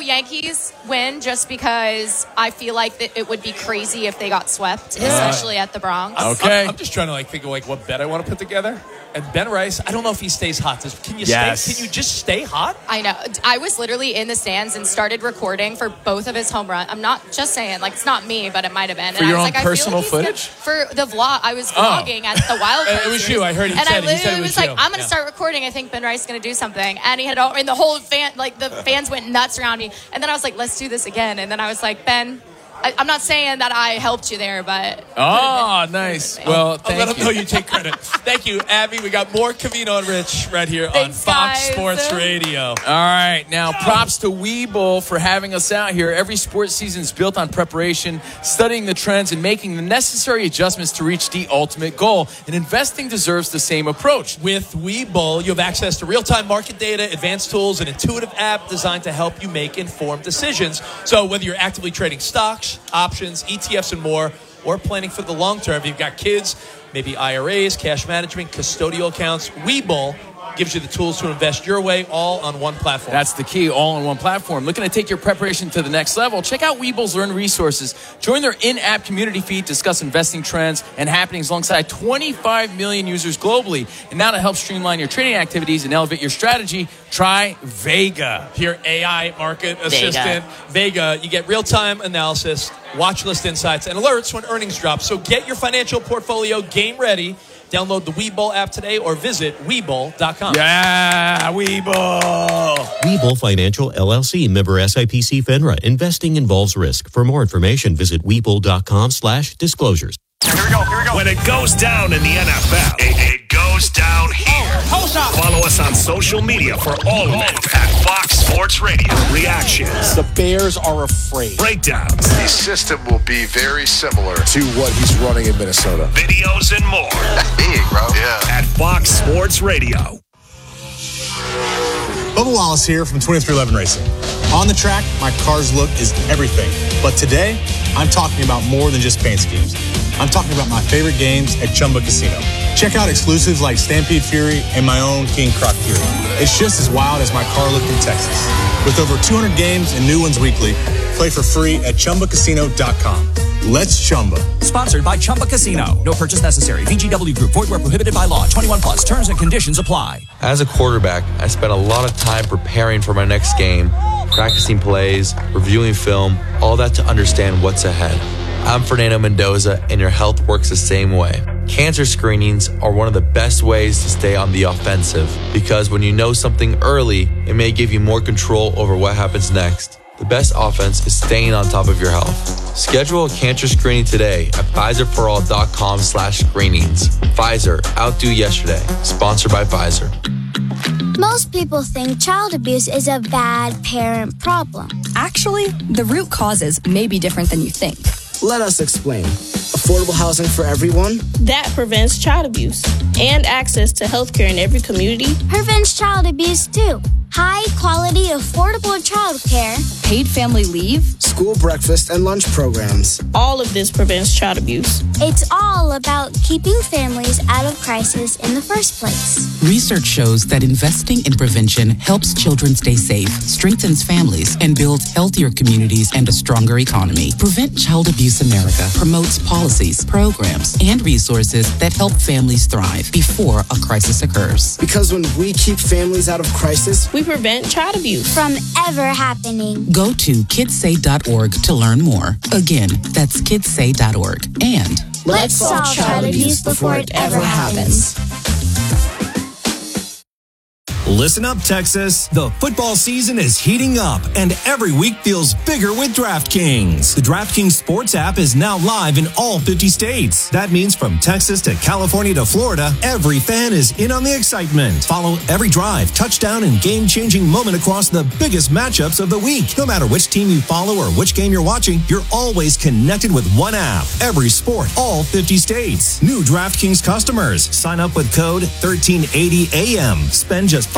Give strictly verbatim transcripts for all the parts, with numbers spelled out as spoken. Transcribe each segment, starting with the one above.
Yankees win just because I feel like that it would be crazy if they got swept, especially uh, at the Bronx. Okay. I'm, I'm just trying to like think of like what bet I want to put together. And Ben Rice, I don't know if he stays hot. Does, can you yes. stay? Can you just stay hot? I know. I was literally in the stands and started recording for both of his home runs. I'm not just saying, like, it's not me, but it might have been. For and your I was own like, personal I feel like footage? Gonna, for the vlog. I was vlogging oh. at the Wild Card. It was series. you. I heard he and said I it. literally He said it was, was like, you. I'm going to yeah. start recording. I think Ben Rice is going to do something. And he had all, and the whole fan, like, the fans went nuts around me. And then I was like, let's do this again. And then I was like, Ben, I, I'm not saying that I helped you there, but... Oh, nice. Well, thank I'll let you. him know you take credit. Thank you, Abby. We got more Covino and Rich right here Thanks, on Fox guys. Sports Radio. All right. Now, props to Webull for having us out here. Every sports season is built on preparation, studying the trends, and making the necessary adjustments to reach the ultimate goal. And investing deserves the same approach. With Webull, you have access to real-time market data, advanced tools, an intuitive app designed to help you make informed decisions. So whether you're actively trading stocks, options, E T Fs, and more, or planning for the long term, if you've got kids, maybe I R As, cash management, custodial accounts, Webull gives you the tools to invest your way all on one platform. That's the key, all on one platform. Looking to take your preparation to the next level? Check out Webull's Learn Resources. Join their in-app community feed, discuss investing trends and happenings alongside twenty-five million users globally. And now to help streamline your trading activities and elevate your strategy, try Vega. Your A I market assistant, Vega. Vega, you get real-time analysis, watch list insights, and alerts when earnings drop. So get your financial portfolio game ready. Download the Webull app today or visit Webull dot com. Yeah, Webull. Webull Financial, L L C, member S I P C FINRA. Investing involves risk. For more information, visit Webull dot com slash disclosures. Here we go, here we go. When it goes down in the N F L, it, it goes down here. Follow us on social media for all of it at Fox Sports Radio. Reactions. The Bears are afraid. Breakdowns. The system will be very similar to what he's running in Minnesota. Videos and more. That's big, bro. Yeah. At Fox Sports Radio. Bubba Wallace here from twenty-three eleven Racing. On the track, my car's look is everything. But today, I'm talking about more than just paint schemes. I'm talking about my favorite games at Chumba Casino. Check out exclusives like Stampede Fury and my own King Croc Fury. It's just as wild as my car look in Texas. With over two hundred games and new ones weekly, play for free at Chumba Casino dot com. Let's Chumba. Sponsored by Chumba Casino. No purchase necessary. V G W Group. Void where prohibited by law. twenty-one plus. Terms and conditions apply. As a quarterback, I spent a lot of time preparing for my next game, practicing plays, reviewing film, all that to understand what's ahead. I'm Fernando Mendoza, and your health works the same way. Cancer screenings are one of the best ways to stay on the offensive because when you know something early, it may give you more control over what happens next. The best offense is staying on top of your health. Schedule a cancer screening today at Pfizer for all dot com slash screenings. Pfizer, outdo yesterday. Sponsored by Pfizer. Most people think child abuse is a bad parent problem. Actually, the root causes may be different than you think. Let us explain. Affordable housing for everyone? That prevents child abuse. And access to health care in every community. Prevents child abuse too. High quality, affordable child care. Paid family leave. School breakfast and lunch programs. All of this prevents child abuse. It's all about keeping families out of crisis in the first place. Research shows that investing in prevention helps children stay safe, strengthens families, and builds healthier communities and a stronger economy. Prevent Child Abuse America promotes policies, programs, and resources that help families thrive before a crisis occurs. Because when we keep families out of crisis, we prevent child abuse from ever happening. Go to kids say dot org to learn more. Again, that's kids say dot org. And let's solve child abuse before it ever happens. Listen up, Texas. The football season is heating up, and every week feels bigger with DraftKings. The DraftKings Sports app is now live in all fifty states. That means from Texas to California to Florida, every fan is in on the excitement. Follow every drive, touchdown, and game-changing moment across the biggest matchups of the week. No matter which team you follow or which game you're watching, you're always connected with one app. Every sport, all fifty states. New DraftKings customers. Sign up with code thirteen eighty A M. Spend just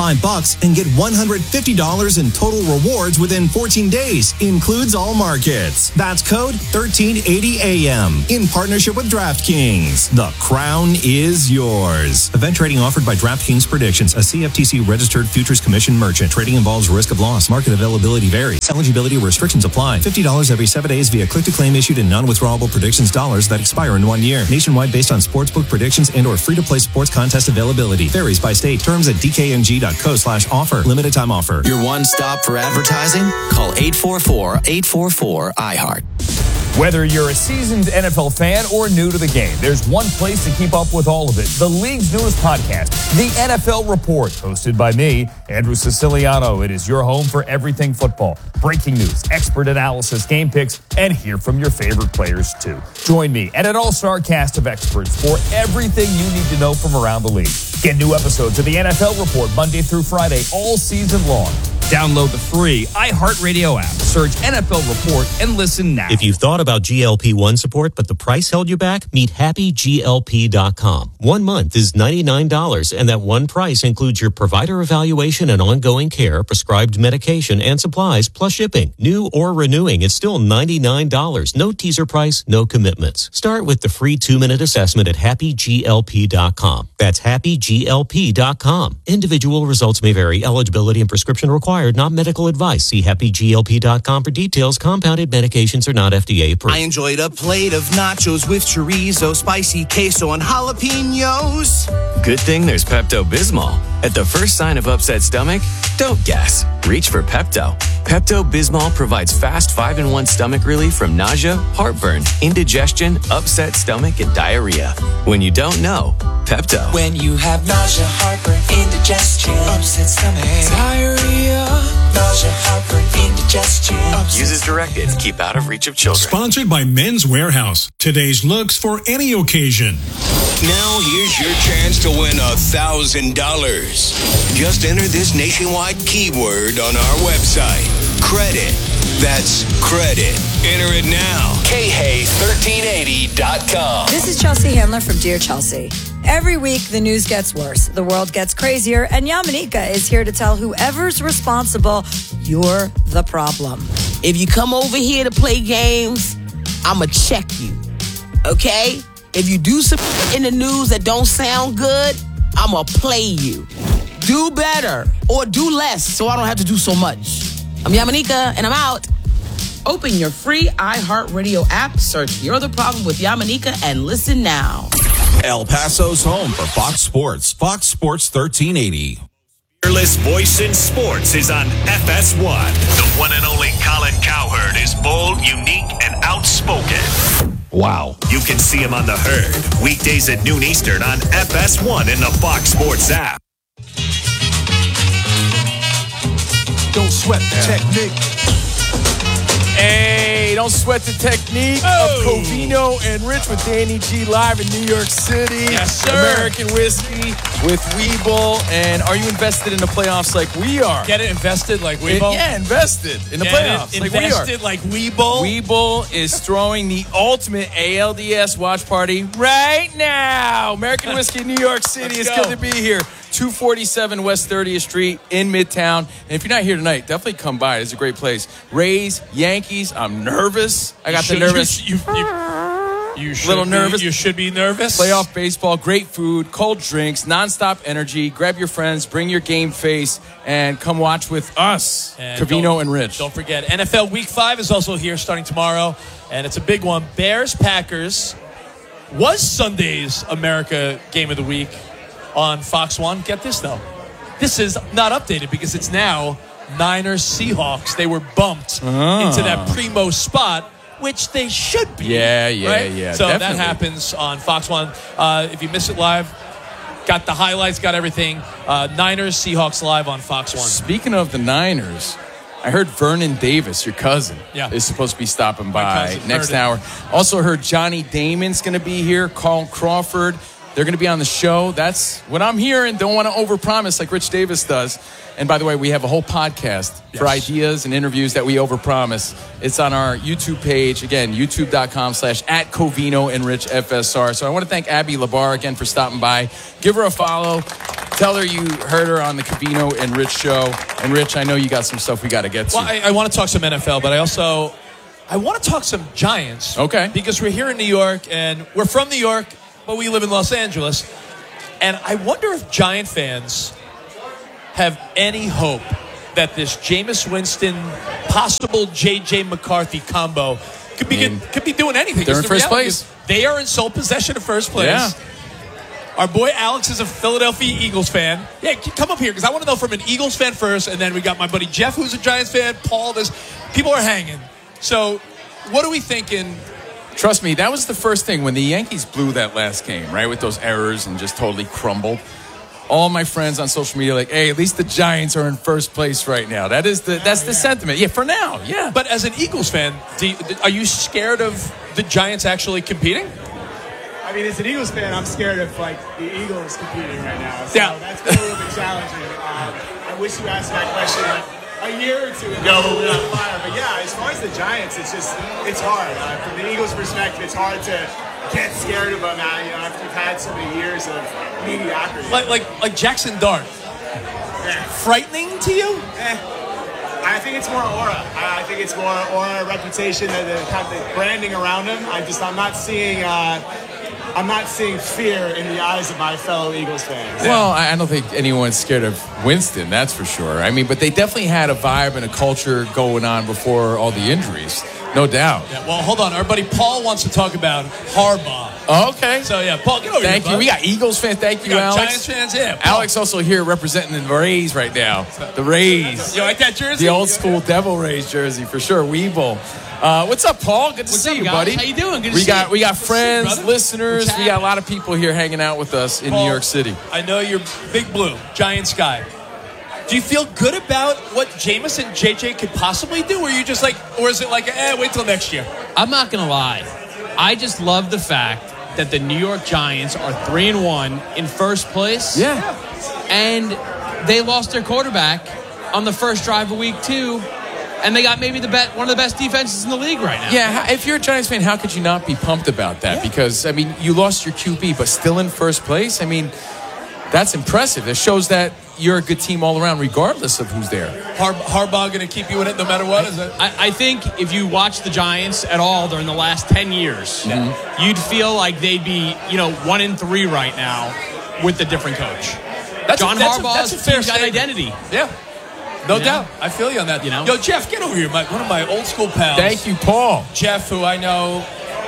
five bucks and get one hundred fifty dollars in total rewards within fourteen days. Includes all markets. That's code thirteen eighty A M in partnership with DraftKings. The crown is yours. Event trading offered by DraftKings Predictions, a C F T C registered futures commission merchant. Trading involves risk of loss. Market availability varies. Eligibility restrictions apply. fifty dollars every seven days via click-to-claim issued in non-withdrawable predictions dollars that expire in one year. Nationwide based on sportsbook predictions and or free-to-play sports contest availability. Varies by state. Terms at d k n g dot co slash offer. Limited time offer. Your one stop for advertising? Call eight four four, eight four four, I heart. Whether you're a seasoned N F L fan or new to the game, there's one place to keep up with all of it. The league's newest podcast, The N F L Report, hosted by me, Andrew Siciliano. It is your home for everything football. Breaking news, expert analysis, game picks, and hear from your favorite players, too. Join me and an all-star cast of experts for everything you need to know from around the league. Get new episodes of The N F L Report Monday through Friday all season long. Download the free iHeartRadio app. Search N F L Report and listen now. If you've thought about G L P one support, but the price held you back, meet happy G L P dot com. One month is ninety-nine dollars, and that one price includes your provider evaluation and ongoing care, prescribed medication, and supplies, plus shipping. New or renewing, it's still ninety-nine dollars. No teaser price, no commitments. Start with the free two-minute assessment at happy G L P dot com. That's happy G L P dot com. Individual results may vary. Eligibility and prescription required. Not medical advice. See happy G L P dot com for details. Compounded medications are not F D A approved. I enjoyed a plate of nachos with chorizo, spicy queso, and jalapenos. Good thing there's Pepto-Bismol. At the first sign of upset stomach, don't guess. Reach for Pepto. Pepto-Bismol provides fast five in one stomach relief from nausea, heartburn, indigestion, upset stomach, and diarrhea. When you don't know, Pepto. When you have nausea, heartburn, indigestion, upset stomach, diarrhea, nausea, heartburn, indigestion. Use as directed. Keep out of reach of children. Sponsored by Men's Warehouse. Today's looks for any occasion. Now here's your chance to win a thousand dollars. Just enter this nationwide keyword on our website. Credit. That's credit. Enter it now. K H A thirteen eighty dot com. This is Chelsea Handler from Dear Chelsea. Every week, the news gets worse. The world gets crazier, and Yamanika is here to tell whoever's responsible, you're the problem. If you come over here to play games, I'ma check you. Okay? If you do something in the news that don't sound good, I'ma play you. Do better or do less so I don't have to do so much. I'm Yamanika, and I'm out. Open your free iHeartRadio app, search You're the Problem with Yamanika, and listen now. El Paso's home for Fox Sports. Fox Sports thirteen eighty. Fearless voice in sports is on F S one. The one and only Colin Cowherd is bold, unique, and outspoken. Wow. You can see him on The Herd, weekdays at noon Eastern on F S one in the Fox Sports app. Don't sweat the technique. Hey, don't sweat the technique oh. of Covino and Rich with Danny G live in New York City. Yes, sir. American whiskey with Weeble. And are you invested in the playoffs like we are? Get it invested like Weeble? It, yeah, invested in the Get playoffs it like we are. Invested like Weeble? Weeble is throwing the ultimate A L D S watch party right now. American whiskey in New York City. It's go. good to be here. two forty-seven West thirtieth Street in Midtown. And if you're not here tonight, definitely come by. It's a great place. Rays, Yankees. I'm nervous. I got you the should, nervous. You, you, you should little be, nervous. You should be nervous. Playoff baseball, great food, cold drinks, nonstop energy. Grab your friends, bring your game face, and come watch with us, and Covino and Rich. Don't forget, N F L Week five is also here starting tomorrow, and it's a big one. Bears-Packers was Sunday's America Game of the Week on Fox one. Get this, though. This is not updated because it's now Niners Seahawks. They were bumped oh. into that primo spot, which they should be. Yeah, yeah, right? yeah. So definitely. that happens on Fox one. Uh, if you miss it live, got the highlights, got everything. Uh, Niners Seahawks live on Fox one. Speaking of the Niners, I heard Vernon Davis, your cousin, yeah. is supposed to be stopping by cousin, next heard hour. Also heard Johnny Damon's going to be here. Carl Crawford. They're going to be on the show. That's what I'm hearing. Don't want to overpromise like Rich Davis does. And by the way, we have a whole podcast yes. for ideas and interviews that we overpromise. It's on our YouTube page. Again, youtube.com slash at Covino and Rich F S R. So I want to thank Abby Labar again for stopping by. Give her a follow. Tell her you heard her on the Covino and Rich show. And Rich, I know you got some stuff we got to get to. Well, I, I want to talk some N F L, but I also I want to talk some Giants. Okay. Because we're here in New York, and we're from New York, but we live in Los Angeles. And I wonder if Giant fans have any hope that this Jameis Winston, possible J J McCarthy combo could be I mean, could be doing anything. They're in the first reality place. is They are in sole possession of first place. Yeah. Our boy Alex is a Philadelphia Eagles fan. Yeah, come up here because I want to know from an Eagles fan first, and then we got my buddy Jeff, who's a Giants fan. Paul, this people are hanging. So, what are we thinking? Trust me, that was the first thing when the Yankees blew that last game, right, with those errors and just totally crumbled. All my friends on social media are like, hey, at least the Giants are in first place right now. That is the that's the sentiment. Yeah, for now, yeah. But as an Eagles fan, do you, are you scared of the Giants actually competing? I mean, as an Eagles fan, I'm scared of like the Eagles competing right now. So yeah. that's been a little bit challenging. Um, I wish you asked that question like a year or two ago when we were on fire. But yeah, as far as the Giants, it's just it's hard. Uh, from the Eagles' perspective, it's hard to get scared of them now, you know, after you've had so many years of mediocrity. Like like like Jackson Dart. Yeah. Frightening to you? Eh. I think it's more aura. I think it's more aura, reputation, the, the kind of the branding around him. I just I'm not seeing uh, I'm not seeing fear in the eyes of my fellow Eagles fans. Well, I don't think anyone's scared of Winston, that's for sure. I mean, but they definitely had a vibe and a culture going on before all the injuries. No doubt. Yeah, well, hold on. Our buddy Paul wants to talk about Harbaugh. Oh, okay. So, yeah, Paul, get over Thank here, you. bud. We got Eagles fans. Thank you, We got Alex. Giants fans, yeah. Paul. Alex also here representing the Rays right now. The Rays. You like that jersey? The old school Devil Rays jersey, for sure. Weeble. Uh, what's up, Paul? Good to what's see up, you, guys? buddy. How you doing? Good to we see got you. we got Good to friends, see you, brother. listeners. What's We got a happening? lot of people here hanging out with us in Paul, New York City. I know you're Big Blue, Giants guy. Do you feel good about what Jameis and J J could possibly do? Or are you just like, or is it like, eh, wait till next year? I'm not going to lie. I just love the fact that the New York Giants are three and one in first place. Yeah. And they lost their quarterback on the first drive of week two. And they got maybe the bet, one of the best defenses in the league right now. Yeah, how- if you're a Giants fan, how could you not be pumped about that? Yeah. Because, I mean, you lost your Q B, but still in first place. I mean, that's impressive. It shows that you're a good team all around, regardless of who's there. Har- Harbaugh going to keep you in it no matter what? Is it? I, I think if you watch the Giants at all during the last ten years, Mm-hmm. you'd feel like they'd be, you know, one and three right now with a different coach. That's John a, that's a, Harbaugh's that's a fair team's got statement. identity. Yeah. No Yeah. doubt. I feel you on that. You know? Yo, Jeff, get over here. My, one of my old school pals. Thank you, Paul. Jeff, who I know.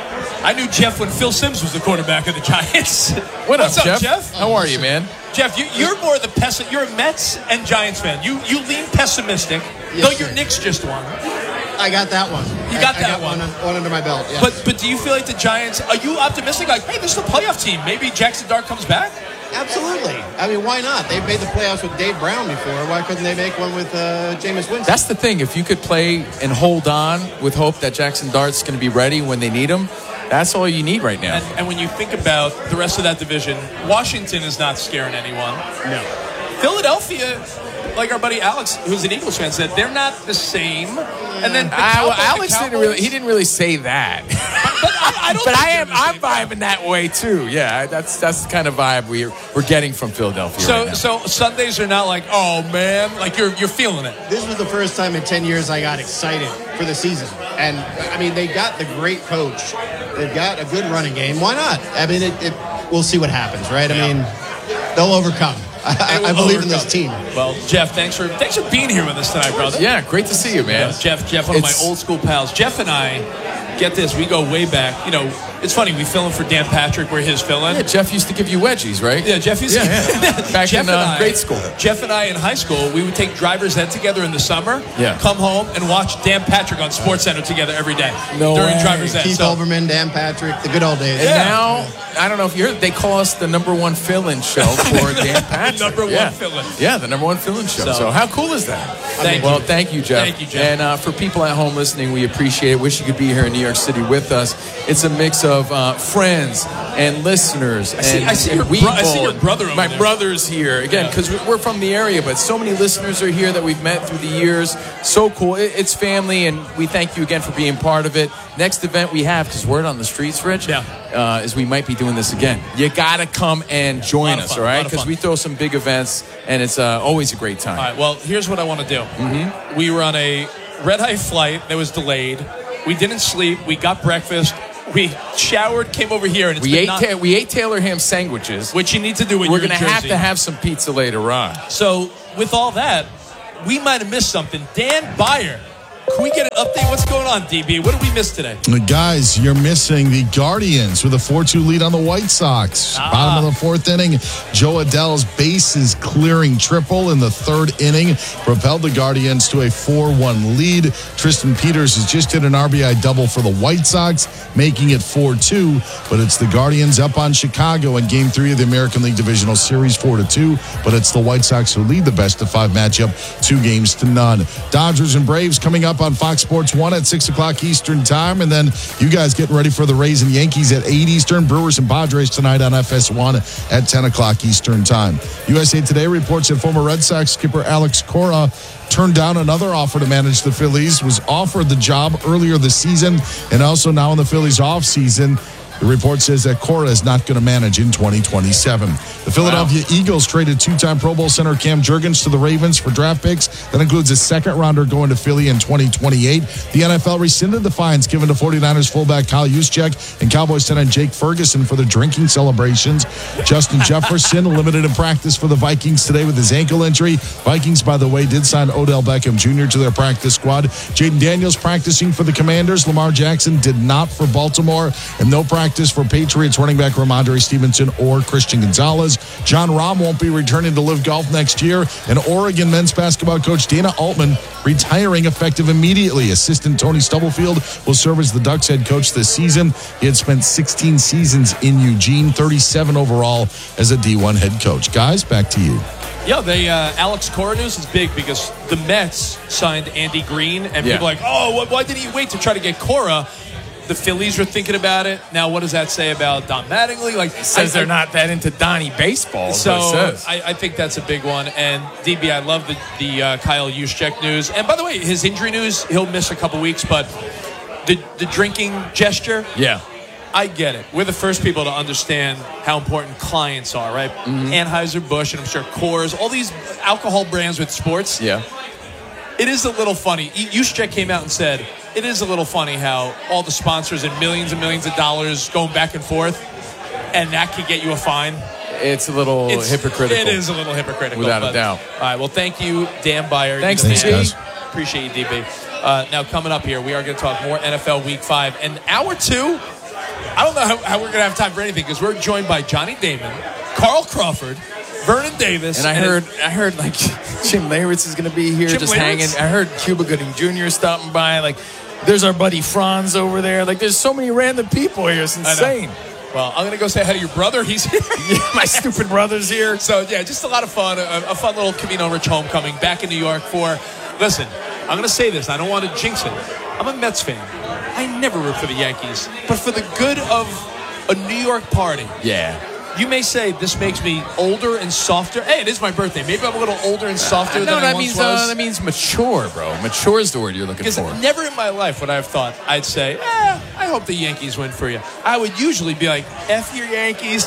I knew Jeff when Phil Simms was the quarterback of the Giants. What up, What's up, Jeff? Jeff? How are you, man? Jeff, you, you're more the pessimist. You're a Mets and Giants fan. You you lean pessimistic, Yes, though sir. your Knicks just won. I got that one. You I- got I that got one. one. One under my belt. Yes. But but do you feel like the Giants? Are you optimistic? Like, hey, this is a playoff team. Maybe Jackson Dart comes back. Absolutely. I mean, why not? They've made the playoffs with Dave Brown before. Why couldn't they make one with uh, Jameis Winston? That's the thing. If you could play and hold on with hope that Jackson Dart's going to be ready when they need him, that's all you need right now. And, and when you think about the rest of that division, Washington is not scaring anyone. No. Philadelphia, like our buddy Alex, who's an Eagles fan, said they're not the same. And then the I, well, Cowboys- the Alex didn't really. He didn't really say that. But I, I don't. But think I am. they're I'm the same. vibing that way too. Yeah, that's that's the kind of vibe we're we're getting from Philadelphia. So right now. so Sundays are not like, oh man, like you're you're feeling it. This was the first time in ten years I got excited for the season. And, I mean, they got the great coach. They've got a good running game. Why not? I mean, it, it, we'll see what happens, right? I mean, they'll overcome. I, They I will believe in overcome. this team. Well, Jeff, thanks for thanks for being here with us tonight, brother. Yeah, great to see you, man. Yeah, Jeff, Jeff, one of It's- my old school pals. Jeff and I, get this, we go way back. You know, it's funny, we fill in for Dan Patrick, we're his fill-in. Yeah, Jeff used to give you wedgies, right? Yeah, Jeff used Yeah, to. yeah. Back Jeff in and uh, I- grade school. Jeff and I in high school, we would take driver's ed together in the summer, Yeah. come home and watch Dan Patrick on SportsCenter together every day No during way. driver's ed. Keith So, Olbermann, Dan Patrick, the good old days. And now, I don't know if you heard, they call us the number one fill-in show for Dan Patrick. number one yeah. fill-in. Yeah, the number one fill-in show. So, So- how cool is that? Thank well, you. thank you, Jeff. Thank you, Jeff. And uh, for people at home listening, we appreciate it. Wish you could be here in New York City with us. It's a mix of of uh, friends and listeners. I see, and, I see, and your, bro- I see Weeble your and brother over My there. brother's here. Again, because we're from the area, but so many listeners are here that we've met through the years. So cool. It, it's family, and we thank you again for being part of it. Next event we have, because word on the streets, Rich, yeah. uh, is we might be doing this again. You got to come and join us, fun, all right? lot of Because fun. we throw some big events, and it's uh, always a great time. All right, well, here's what I want to do. Mm-hmm. We were on a red-eye flight that was delayed. We didn't sleep. We got breakfast. We showered, came over here, and it's We been ate, non- ta- we ate Taylor ham sandwiches. which you need to do when We're you're in gonna have Jersey. to have some pizza later on. So, with all that, we might have missed something. Dan Byer, can we get an update? What's going on, D B? What did we miss today? Guys, you're missing the Guardians with a four two lead on the White Sox. Ah. Bottom of the fourth inning, Joe Adell's bases clearing triple in the third inning propelled the Guardians to a four one lead. Tristan Peters has just hit an R B I double for the White Sox, making it four two. But it's the Guardians up on Chicago in Game three of the American League Divisional Series four to two. But it's the White Sox who lead the best of five matchup, two games to none. Dodgers and Braves coming up on Fox Sports one at six o'clock Eastern time. And then you guys getting ready for the Rays and Yankees at eight Eastern. Brewers and Padres tonight on F S one at ten o'clock Eastern time. U S A Today reports that former Red Sox skipper Alex Cora turned down another offer to manage the Phillies, was offered the job earlier this season, and also now in the Phillies offseason. The report says that Cora is not going to manage in twenty twenty-seven. The Philadelphia wow. Eagles traded two-time Pro Bowl center Cam Jurgens to the Ravens for draft picks. That includes a second-rounder going to Philly in twenty twenty-eight. The N F L rescinded the fines given to 49ers fullback Kyle Juszczyk and Cowboys tight end Jake Ferguson for their drinking celebrations. Justin Jefferson limited in practice for the Vikings today with his ankle injury. Vikings, by the way, did sign Odell Beckham Junior to their practice squad. Jaden Daniels practicing for the Commanders. Lamar Jackson did not for Baltimore, and no practice for Patriots running back Ramondre Stevenson or Christian Gonzalez. John Rahm won't be returning to Live Golf next year, and Oregon men's basketball coach Dana Altman retiring effective immediately. Assistant Tony Stubblefield will serve as the Ducks head coach this season. He had spent sixteen seasons in Eugene, thirty-seven overall as a D one head coach. Guys, back to you. Yeah, they uh, Alex Cora news is big because the Mets signed Andy Green, and Yeah. people are like, oh, why didn't he wait to try to get Cora? The Phillies are thinking about it. Now, what does that say about Don Mattingly? Like, It says I, they're not that into Donnie baseball. is So what it says. I, I think that's a big one. And D B, I love the the uh, Kyle Juszczyk news. And by the way, his injury news, he'll miss a couple weeks, but the the drinking gesture, yeah. I get it. We're the first people to understand how important clients are, right? Mm-hmm. Anheuser-Busch, and I'm sure Coors, all these alcohol brands with sports. Yeah. It is a little funny. Juszczyk came out and said, it is a little funny how all the sponsors and millions and millions of dollars going back and forth, and that could get you a fine. It's a little It's- hypocritical. It is a little hypocritical. Without but, a doubt. All right, well, thank you, Dan Byer. Thanks, You D B. guys. Appreciate you, D B. Uh, now, coming up here, we are going to talk more N F L Week five. And hour two, I don't know how, how we're going to have time for anything because we're joined by Johnny Damon, Carl Crawford, Vernon Davis. And I heard, I heard like Jim Leyritz is going to be here, Jim just Leyritz? hanging. I heard Cuba Gooding Junior stopping by. Like, there's our buddy Franz over there. Like, there's so many random people here. It's insane. Well, I'm going to go say hi to your brother. He's here. Yeah, my stupid brother's here. So, yeah, just a lot of fun. A, a fun little Camino Rich homecoming back in New York for, listen, I'm going to say this. I don't want to jinx it. I'm a Mets fan. I never root for the Yankees. But for the good of a New York party. Yeah. You may say this makes me older and softer. Hey, it is my birthday. Maybe I'm a little older and softer no, than I that once means was. uh, that means mature, bro. Mature is the word you're looking Because for. never in my life would I have thought I'd say, eh, I hope the Yankees win for you. I would usually be like, F your Yankees.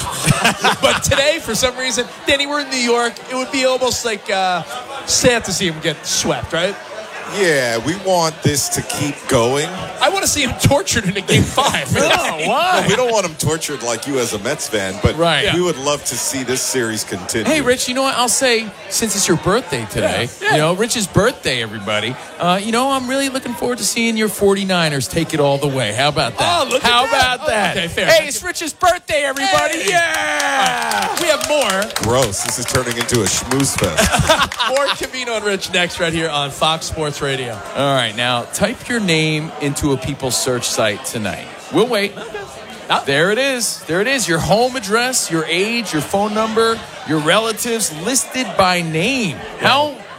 But today, for some reason, Danny, we're in New York. It would be almost like uh, sad to see him get swept, right? Yeah, we want this to keep going. I want to see him tortured in a game five. No, why? No, we don't want him tortured like you as a Mets fan, but Right. we would love to see this series continue. Hey, Rich, you know what? I'll say, since it's your birthday today, Yeah, yeah. you know, Rich's birthday, everybody, uh, you know, I'm really looking forward to seeing your 49ers take it all the way. How about that? Oh, look at How that. about Oh, that? okay, fair. Hey, it's Rich's birthday, everybody. Hey. Yeah! We have more. Gross. This is turning into a schmooze fest. More Camino and Rich next right here on Fox Sports Radio. All right, now type your name into a People search site tonight. We'll wait. Ah. There it is. There it is. Your home address, your age, your phone number, your relatives listed by name. How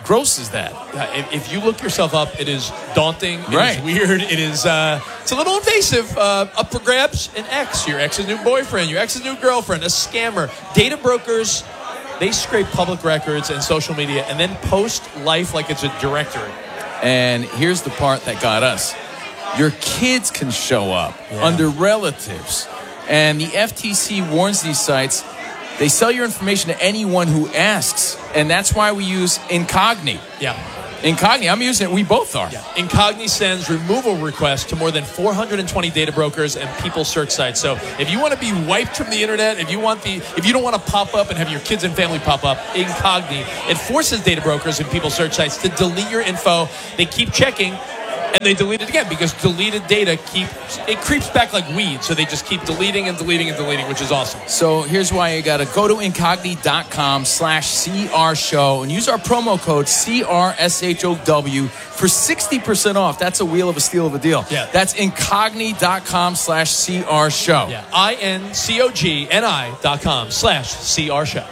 gross is that? Uh, if, if you look yourself up, it is daunting. It Right. is weird. It is. Uh, it's a little invasive. Uh, up for grabs. An ex, your ex's new boyfriend, your ex's new girlfriend, a scammer, data brokers. They scrape public records and social media and then post life like it's a directory. And here's the part that got us. Your kids can show up Yeah. under relatives. And the F T C warns these sites, they sell your information to anyone who asks. And that's why we use Incogni. Yeah. Incogni, I'm using it. We both are. Yeah. Incogni sends removal requests to more than four hundred twenty data brokers and people search sites. So if you want to be wiped from the internet, if you want the, if you don't want to pop up and have your kids and family pop up, Incogni, it forces data brokers and people search sites to delete your info. They keep checking. And they delete it again because deleted data keeps it creeps back like weeds. So they just keep deleting and deleting and deleting, which is awesome. So here's why you got to go to incogni.com slash CR show and use our promo code C R S H O W for sixty percent off. That's a wheel of a steal of a deal. Yeah. That's incogni.com slash CR show. Yeah. I N C O G N I dot com slash C R show.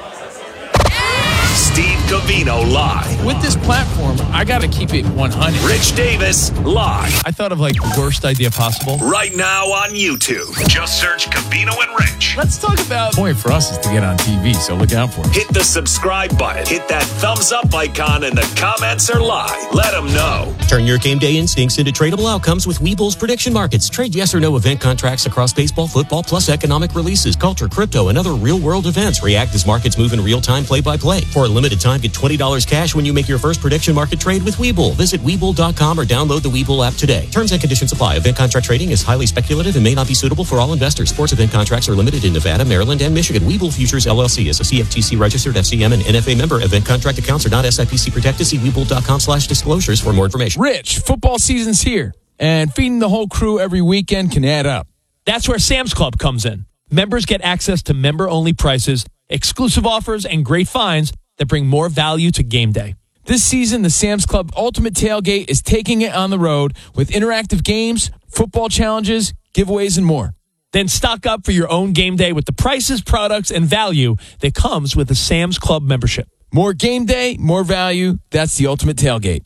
Steve Covino live. With this platform, I got to keep it one hundred. Rich Davis live. I thought of like the worst idea possible. Right now on YouTube. Just search Covino and Rich. Let's talk about... The point for us is to get on T V, so look out for it. Hit the subscribe button. Hit that thumbs up icon and the comments are live. Let them know. Turn your game day instincts into tradable outcomes with Webull's prediction markets. Trade yes or no event contracts across baseball, football, plus economic releases, culture, crypto, and other real-world events. React as markets move in real time, play-by-play. For a limited time, get twenty dollars cash when you make your first prediction market trade with Webull. Visit Webull dot com or download the Webull app today. Terms and conditions apply. Event contract trading is highly speculative and may not be suitable for all investors. Sports event contracts are limited in Nevada, Maryland, and Michigan. Webull Futures, L L C is a C F T C registered F C M and N F A member. Event contract accounts are not S I P C protected. See Webull dot com slash disclosures for more information. Rich, football season's here, and feeding the whole crew every weekend can add up. That's where Sam's Club comes in. Members get access to member-only prices, exclusive offers, and great finds that bring more value to game day. This season, the Sam's Club Ultimate Tailgate is taking it on the road with interactive games, football challenges, giveaways, and more. Then stock up for your own game day with the prices, products, and value that comes with a Sam's Club membership. More game day, more value. That's the Ultimate Tailgate.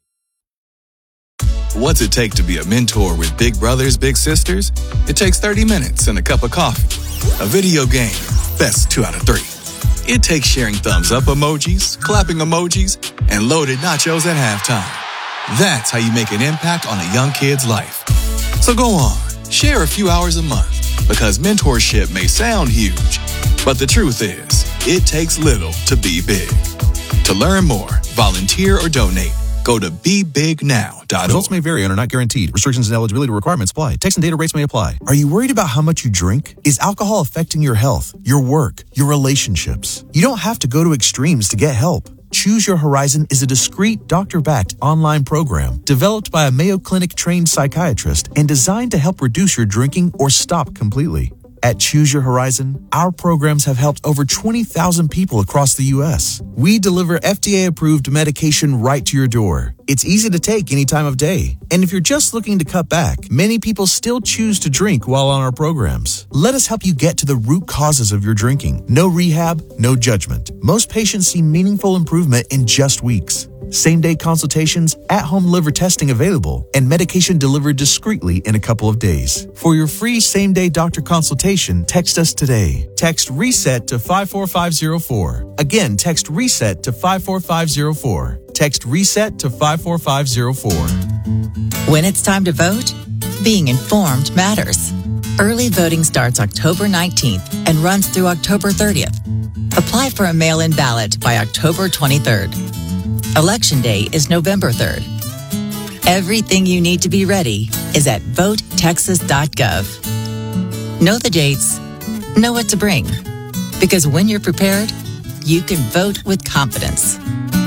What's it take to be a mentor with big brothers, big sisters? It takes thirty minutes and a cup of coffee. A video game, best two out of three. It takes sharing thumbs up emojis, clapping emojis, and loaded nachos at halftime. That's how you make an impact on a young kid's life. So go on, share a few hours a month, because mentorship may sound huge, but the truth is, it takes little to be big. To learn more, volunteer, or donate, go to be big now dot org. Results may vary and are not guaranteed. Restrictions and eligibility requirements apply. Text and data rates may apply. Are you worried about how much you drink? Is alcohol affecting your health, your work, your relationships? You don't have to go to extremes to get help. Choose Your Horizon is a discreet, doctor-backed online program developed by a Mayo Clinic-trained psychiatrist and designed to help reduce your drinking or stop completely. At Choose Your Horizon, our programs have helped over twenty thousand people across the U S. We deliver F D A-approved medication right to your door. It's easy to take any time of day. And if you're just looking to cut back, many people still choose to drink while on our programs. Let us help you get to the root causes of your drinking. No rehab, no judgment. Most patients see meaningful improvement in just weeks. Same-day consultations, at-home liver testing available, and medication delivered discreetly in a couple of days. For your free same-day doctor consultation, text us today. Text RESET to five four five zero four. Again, text RESET to five four five zero four. Text RESET to five four five zero four. When it's time to vote, being informed matters. Early voting starts October nineteenth and runs through October thirtieth. Apply for a mail-in ballot by October twenty-third. Election Day is November third. Everything you need to be ready is at vote texas dot gov. Know the dates, know what to bring, because when you're prepared, you can vote with confidence.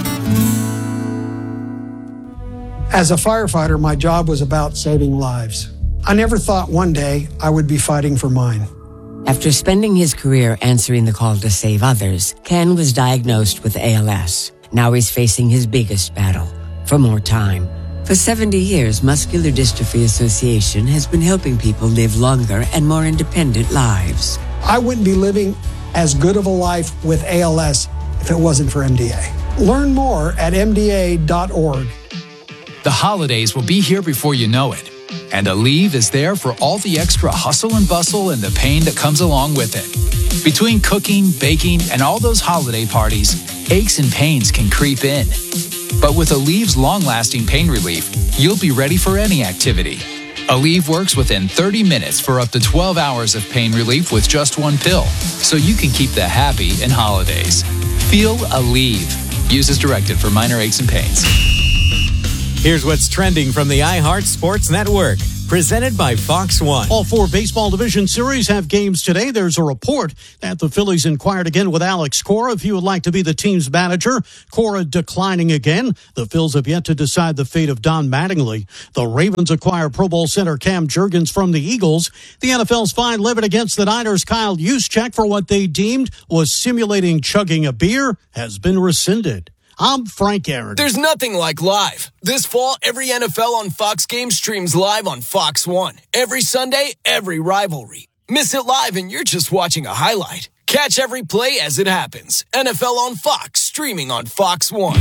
As a firefighter, my job was about saving lives. I never thought one day I would be fighting for mine. After spending his career answering the call to save others, Ken was diagnosed with A L S. Now he's facing his biggest battle, for more time. For seventy years, Muscular Dystrophy Association has been helping people live longer and more independent lives. I wouldn't be living as good of a life with A L S if it wasn't for M D A. Learn more at M D A dot org. The holidays will be here before you know it. And Aleve is there for all the extra hustle and bustle and the pain that comes along with it. Between cooking, baking, and all those holiday parties, aches and pains can creep in. But with Aleve's long-lasting pain relief, you'll be ready for any activity. Aleve works within thirty minutes for up to twelve hours of pain relief with just one pill, so you can keep the happy in holidays. Feel Aleve. Use as directed for minor aches and pains. Here's what's trending from the iHeart Sports Network. Presented by Fox One. All four baseball division series have games today. There's a report that the Phillies inquired again with Alex Cora if he would like to be the team's manager. Cora declining again. The Phils have yet to decide the fate of Don Mattingly. The Ravens acquire Pro Bowl center Cam Jurgens from the Eagles. The N F L's fine levied against the Niners' Kyle Juszczyk for what they deemed was simulating chugging a beer has been rescinded. I'm Frank Aaron. There's nothing like live. This fall, every N F L on Fox game streams live on Fox One. Every Sunday, every rivalry. Miss it live and you're just watching a highlight. Catch every play as it happens. N F L on Fox, streaming on Fox One.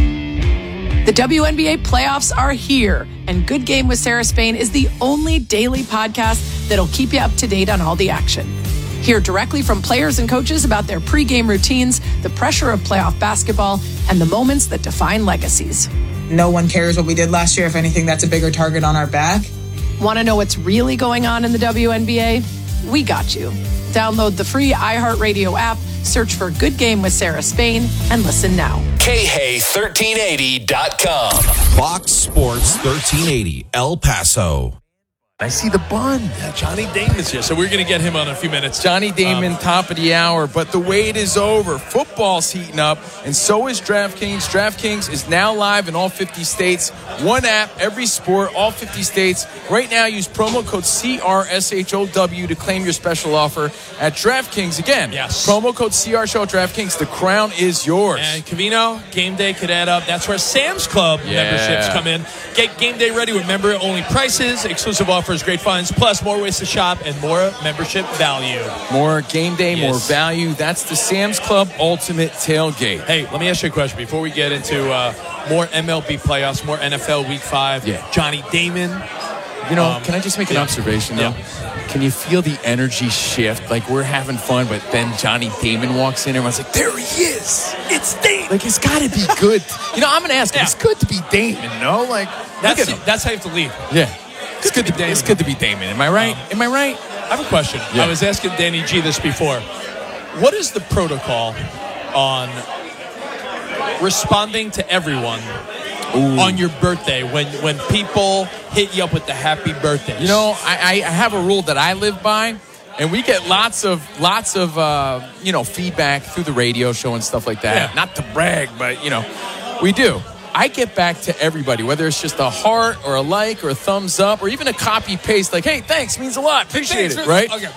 The W N B A playoffs are here, and Good Game with Sarah Spain is the only daily podcast that'll keep you up to date on all the action. Hear directly from players and coaches about their pregame routines, the pressure of playoff basketball, and the moments that define legacies. No one cares what we did last year. If anything, that's a bigger target on our back. Want to know what's really going on in the W N B A? We got you. Download the free iHeartRadio app, search for Good Game with Sarah Spain, and listen now. K H A thirteen eighty dot com. Fox Sports thirteen eighty, El Paso. I see the bun. Yeah, Johnny Damon's here, so we're going to get him on in a few minutes. Johnny Damon, Um, top of the hour, but the wait is over. Football's heating up, and so is DraftKings. DraftKings is now live in all fifty states. One app, every sport, all fifty states. Right now, use promo code C R S H O W to claim your special offer at DraftKings. Again, Yes. promo code C R S H O W at DraftKings. The crown is yours. And Covino, game day could add up. That's where Sam's Club Yeah. memberships come in. Get game day ready with member-only prices, exclusive offers, great finds, plus more ways to shop and more membership value. More game day, Yes. more value. That's the Sam's Club Ultimate Tailgate. Hey, let me ask you a question before we get into uh, more M L B playoffs, more N F L Week Five. Yeah. Johnny Damon. You know, Um, can I just make an yeah. observation, though? Yeah. Can you feel the energy shift? Like, we're having fun, but then Johnny Damon walks in, everyone's like, there he is! It's Damon! Like, it's got to be good. You know, I'm going to ask him, Yeah. it's good to be Damon, no? Like, That's, look at him. that's how you have to leave. Yeah. It's good, to be, it's good to be Damon. Am I right? Am I right? I have a question. Yeah. I was asking Danny G this before. What is the protocol on responding to everyone Ooh. on your birthday when, when people hit you up with the happy birthdays? You know, I, I have a rule that I live by, and we get lots of lots of uh, you know feedback through the radio show and stuff like that. Yeah. Not to brag, but you know, we do. I get back to everybody, whether it's just a heart or a like or a thumbs up or even a copy paste, like, "Hey, thanks, means a lot, appreciate Thanks, it," right? Okay.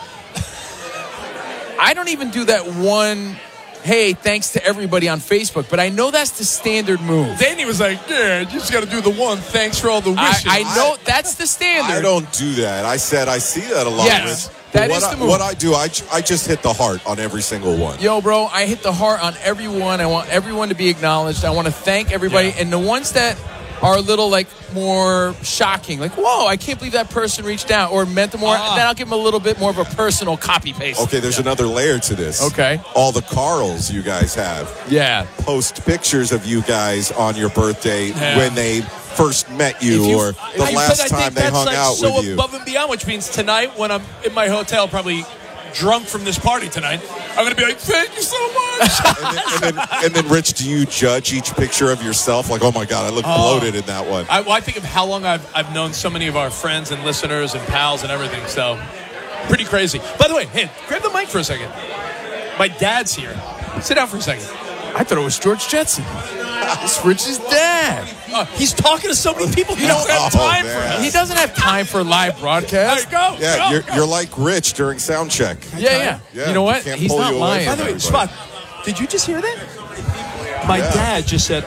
I don't even do that one. Hey, thanks to everybody on Facebook, but I know that's the standard move. Danny was like, yeah, you just got to do the one. Thanks for all the I, wishes. I know that's the standard. I don't do that. I said I see that a lot. Yes, Rich. that But is what the I, move. What I do, I, j- I just hit the heart on every single one. Yo, bro, I hit the heart on everyone. I want everyone to be acknowledged. I want to thank everybody. Yeah. And the ones that are a little, like, more shocking, like, whoa, I can't believe that person reached out or meant more, Ah. then I'll give them a little bit more of a personal copy-paste. Okay, there's another layer to this. Okay. All the Carls you guys have. Yeah. Post pictures of you guys on your birthday Yeah. when they first met you, If you- or the I- but last I time think they that's hung like out so with you. above and beyond, which means tonight when I'm in my hotel, probably drunk from this party tonight, I'm going to be like, thank you so much. and, then, and, then, and then, Rich, do you judge each picture of yourself? Like, oh my God, I look Oh. bloated in that one. I, well, I think of how long I've, I've known so many of our friends and listeners and pals and everything, so pretty crazy. By the way, hey, grab the mic for a second. My dad's here. Sit down for a second. I thought it was George Jetson. It's Rich's dad. Oh, he's talking to so many people. He don't have Oh, time for man. us. He doesn't have time for live broadcast. Go. Yeah, go, you're, go. you're like Rich during sound check. Yeah, yeah. Yeah, You know what? can't He's pull not you away lying. By the way, everybody. Spot, did you just hear that? My Yeah. dad just said,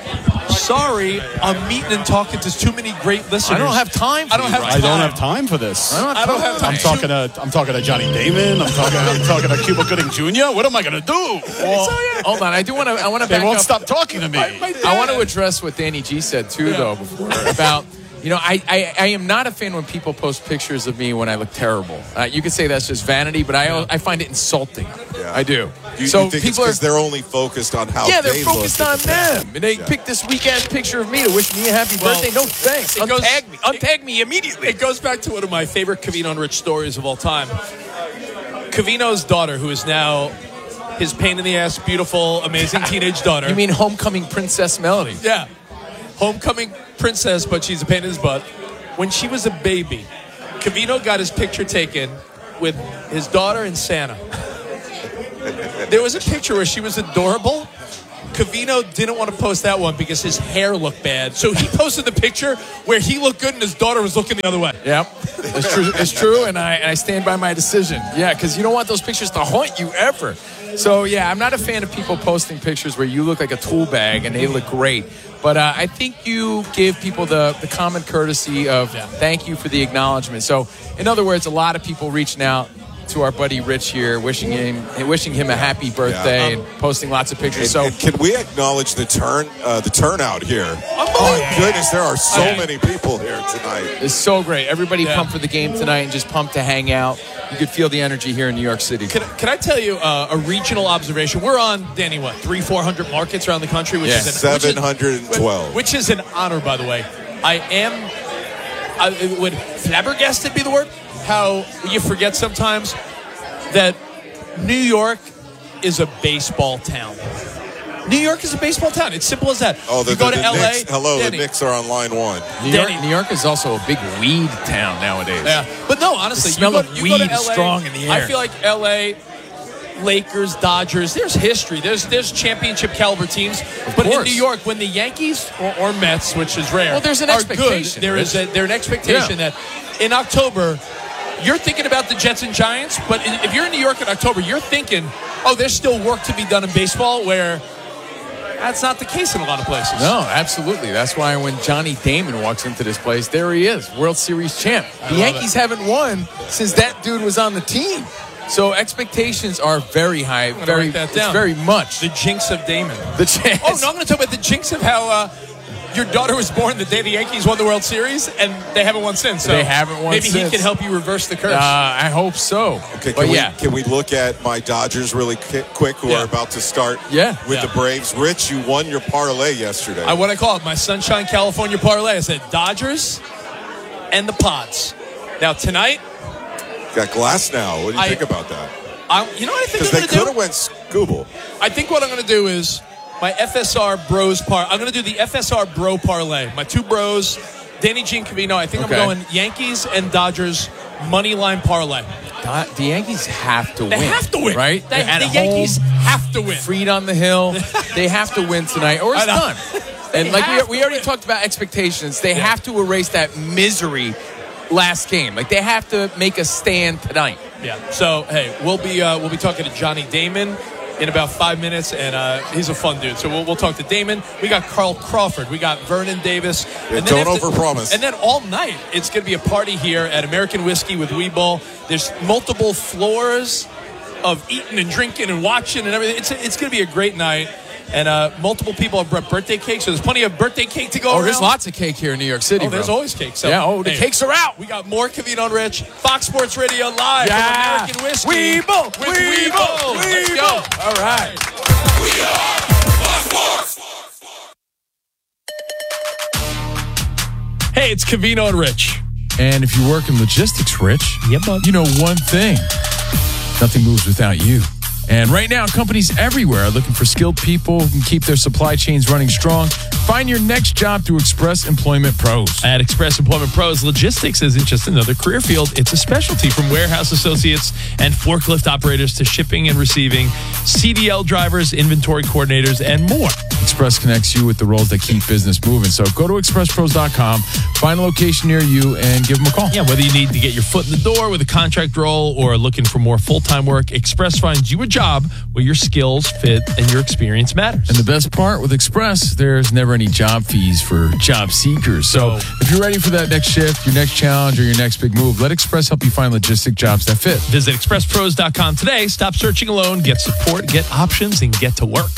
Sorry, I'm meeting and talking to too many great listeners. I don't have time. For I don't have. you, Time. I don't have time for this. I don't have I don't have time. I'm talking to I'm talking to Johnny Damon. I'm talking I'm talking to Cuba Gooding Junior What am I going to do? Well, hold on. I do want to. I want to. They back won't up. stop talking to me. I, I want to address what Danny G said too, yeah. though, before about. You know, I, I, I am not a fan when people post pictures of me when I look terrible. Uh, you could say that's just vanity, but I I find it insulting. Yeah. I do. You, so you think people it's because are they're only focused on how yeah, they they're focused look on at the them, and they yeah. pick this weak-ass picture of me to wish me a happy Well, birthday. No thanks. it Untag goes- me. Untag me immediately. It goes back to one of my favorite Covino and Rich stories of all time. Covino's daughter, who is now his pain in the ass, beautiful, amazing teenage daughter. You mean homecoming princess Melody? Yeah. Homecoming princess, but she's a pain in his butt. When she was a baby, Covino got his picture taken with his daughter and Santa. There was a picture where she was adorable. Covino didn't want to post that one because his hair looked bad. So he posted the picture where he looked good and his daughter was looking the other way. Yep. It's true, it's true and, I, and I stand by my decision. Yeah, because you don't want those pictures to haunt you ever. So, yeah, I'm not a fan of people posting pictures where you look like a tool bag and they look great. But uh, I think you give people the, the common courtesy of yeah. thank you for the acknowledgement. So, in other words, a lot of people reaching out to our buddy Rich here, wishing him wishing him a happy birthday yeah. um, and posting lots of pictures. And, so, and can we acknowledge the turn uh, the turnout here? Oh my goodness, there are so okay. many people here tonight. It's so great. Everybody yeah. pumped for the game tonight and just pumped to hang out. You could feel the energy here in New York City. Can, can I tell you uh, a regional observation? We're on, Danny, what, three, four hundred markets around the country? Which yeah. is an, seven hundred twelve. Which is, which is an honor, by the way. I am, I, would flabbergasted be the word? How you forget sometimes that New York is a baseball town. New York is a baseball town. It's simple as that. Oh, the, you go the, to the L A. Knicks, hello, Danny. the Knicks are on line one. New York, New York is also a big weed town nowadays. Yeah, but no, honestly, the smell you go, of you weed go to L A, is strong in the air. I feel like L A, Lakers, Dodgers. There's history. There's there's championship caliber teams. Of but course. in New York, when the Yankees or, or Mets, which is rare, well, there's an are expectation. Good, there is a, there's an expectation yeah. that in October. You're thinking about the Jets and Giants, but if you're in New York in October, you're thinking, oh, there's still work to be done in baseball, where that's not the case in a lot of places. No, absolutely. That's why when Johnny Damon walks into this place, there he is, World Series champ. The Yankees it. haven't won since that dude was on the team. So expectations are very high, very, that down. very much. The jinx of Damon. The jinx. Oh, no, I'm going to talk about the jinx of how uh, your daughter was born the day the Yankees won the World Series, and they haven't won since. So they haven't won maybe since. Maybe he can help you reverse the curse. Uh, I hope so. Okay, can, but we, yeah. can we look at my Dodgers really quick, who yeah. are about to start yeah. with yeah. the Braves? Rich, you won your parlay yesterday. I what I call it my Sunshine California parlay. I said Dodgers and the Pods. Now tonight, got Glass now. What do you I, think about that? I, you know what I think I'm Because they going to do? could have went Scooble. I think what I'm going to do is my F S R Bros par. I'm going to do the F S R Bro parlay. My two bros, Danny G and Covino. I think okay. I'm going Yankees and Dodgers money line parlay. The Yankees have to they win. They have to win, right? They, At the home, Yankees have to win. Freed on the hill. They have to win tonight, or it's done. And like we, we already win. talked about expectations, they yeah. have to erase that misery last game. Like they have to make a stand tonight. Yeah. So hey, we'll be uh, we'll be talking to Johnny Damon in about five minutes, and uh, he's a fun dude. So we'll, we'll talk to Damon. We got Carl Crawford. We got Vernon Davis. Yeah, and don't after, overpromise. And then all night, it's going to be a party here at American Whiskey with Webull. There's multiple floors of eating and drinking and watching and everything. It's it's going to be a great night. And uh, multiple people have brought birthday cake, so there's plenty of birthday cake to go oh, around. There's lots of cake here in New York City, Oh, there's bro. always cake. So, yeah, oh, the hey, cakes are out. We got more Covino and Rich. Fox Sports Radio live yeah. from American Whiskey. Webull, with Webull, Webull. Let's Webull. go. All right. We are Fox Sports. Hey, it's Covino and Rich. And if you work in logistics, Rich, yep, bud. you know one thing. Nothing moves without you. And right now, companies everywhere are looking for skilled people who can keep their supply chains running strong. Find your next job through Express Employment Pros. At Express Employment Pros, logistics isn't just another career field. It's a specialty, from warehouse associates and forklift operators to shipping and receiving, C D L drivers, inventory coordinators, and more. Express connects you with the roles that keep business moving. So go to express pros dot com, find a location near you, and give them a call. Yeah, whether you need to get your foot in the door with a contract role or looking for more full-time work, Express finds you a job where your skills fit and your experience matters. And the best part with Express, there's never cover any job fees for job seekers. So if you're ready for that next shift, your next challenge, or your next big move, let Express help you find logistic jobs that fit. Visit express pros dot com today. Stop searching alone. Get support, get options, and get to work.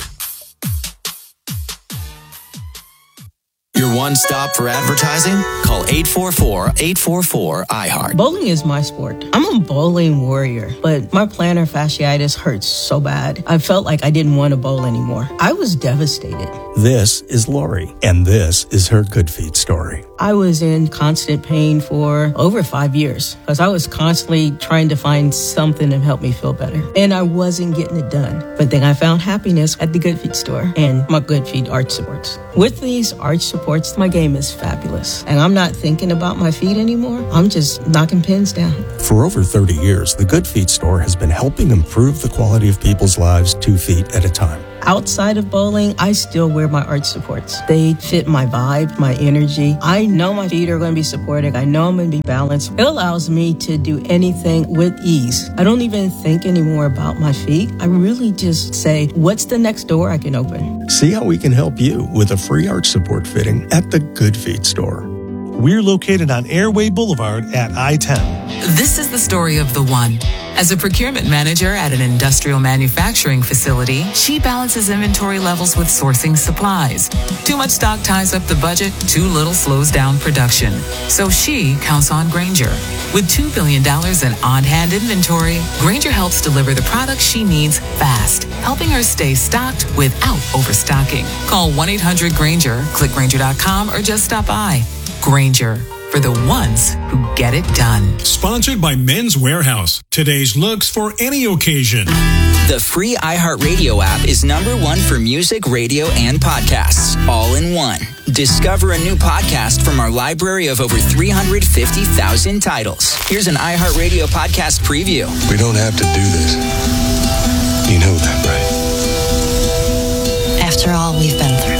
Your one stop for advertising? Call eight four four, eight four four, I heart. Bowling is my sport. I'm a bowling warrior, but my plantar fasciitis hurts so bad. I felt like I didn't want to bowl anymore. I was devastated. This is Lori, and this is her Good Feet story. I was in constant pain for over five years because I was constantly trying to find something to help me feel better. And I wasn't getting it done. But then I found happiness at the Good Feet store and my Good Feet arch supports. With these arch supports, my game is fabulous. And I'm not thinking about my feet anymore. I'm just knocking pins down. For over thirty years, the Good Feet store has been helping improve the quality of people's lives two feet at a time. Outside of bowling, I still wear my arch supports. They fit my vibe, my energy. I know my feet are going to be supported. I know I'm going to be balanced. It allows me to do anything with ease. I don't even think anymore about my feet. I really just say, what's the next door I can open? See how we can help you with a free arch support fitting at the Good Feet store. We're located on Airway Boulevard at I ten. This is the story of the one. As a procurement manager at an industrial manufacturing facility, she balances inventory levels with sourcing supplies. Too much stock ties up the budget, too little slows down production. So she counts on Grainger. With two billion dollars in on-hand inventory, Grainger helps deliver the products she needs fast, helping her stay stocked without overstocking. Call one eight hundred Grainger, click Grainger dot com, or just stop by. Grainger, for the ones who get it done. Sponsored by Men's Wearhouse. Today's looks for any occasion. The free iHeartRadio app is number one for music, radio, and podcasts, all in one. Discover a new podcast from our library of over three hundred fifty thousand titles. Here's an iHeartRadio podcast preview. We don't have to do this. You know that, right? After all we've been through.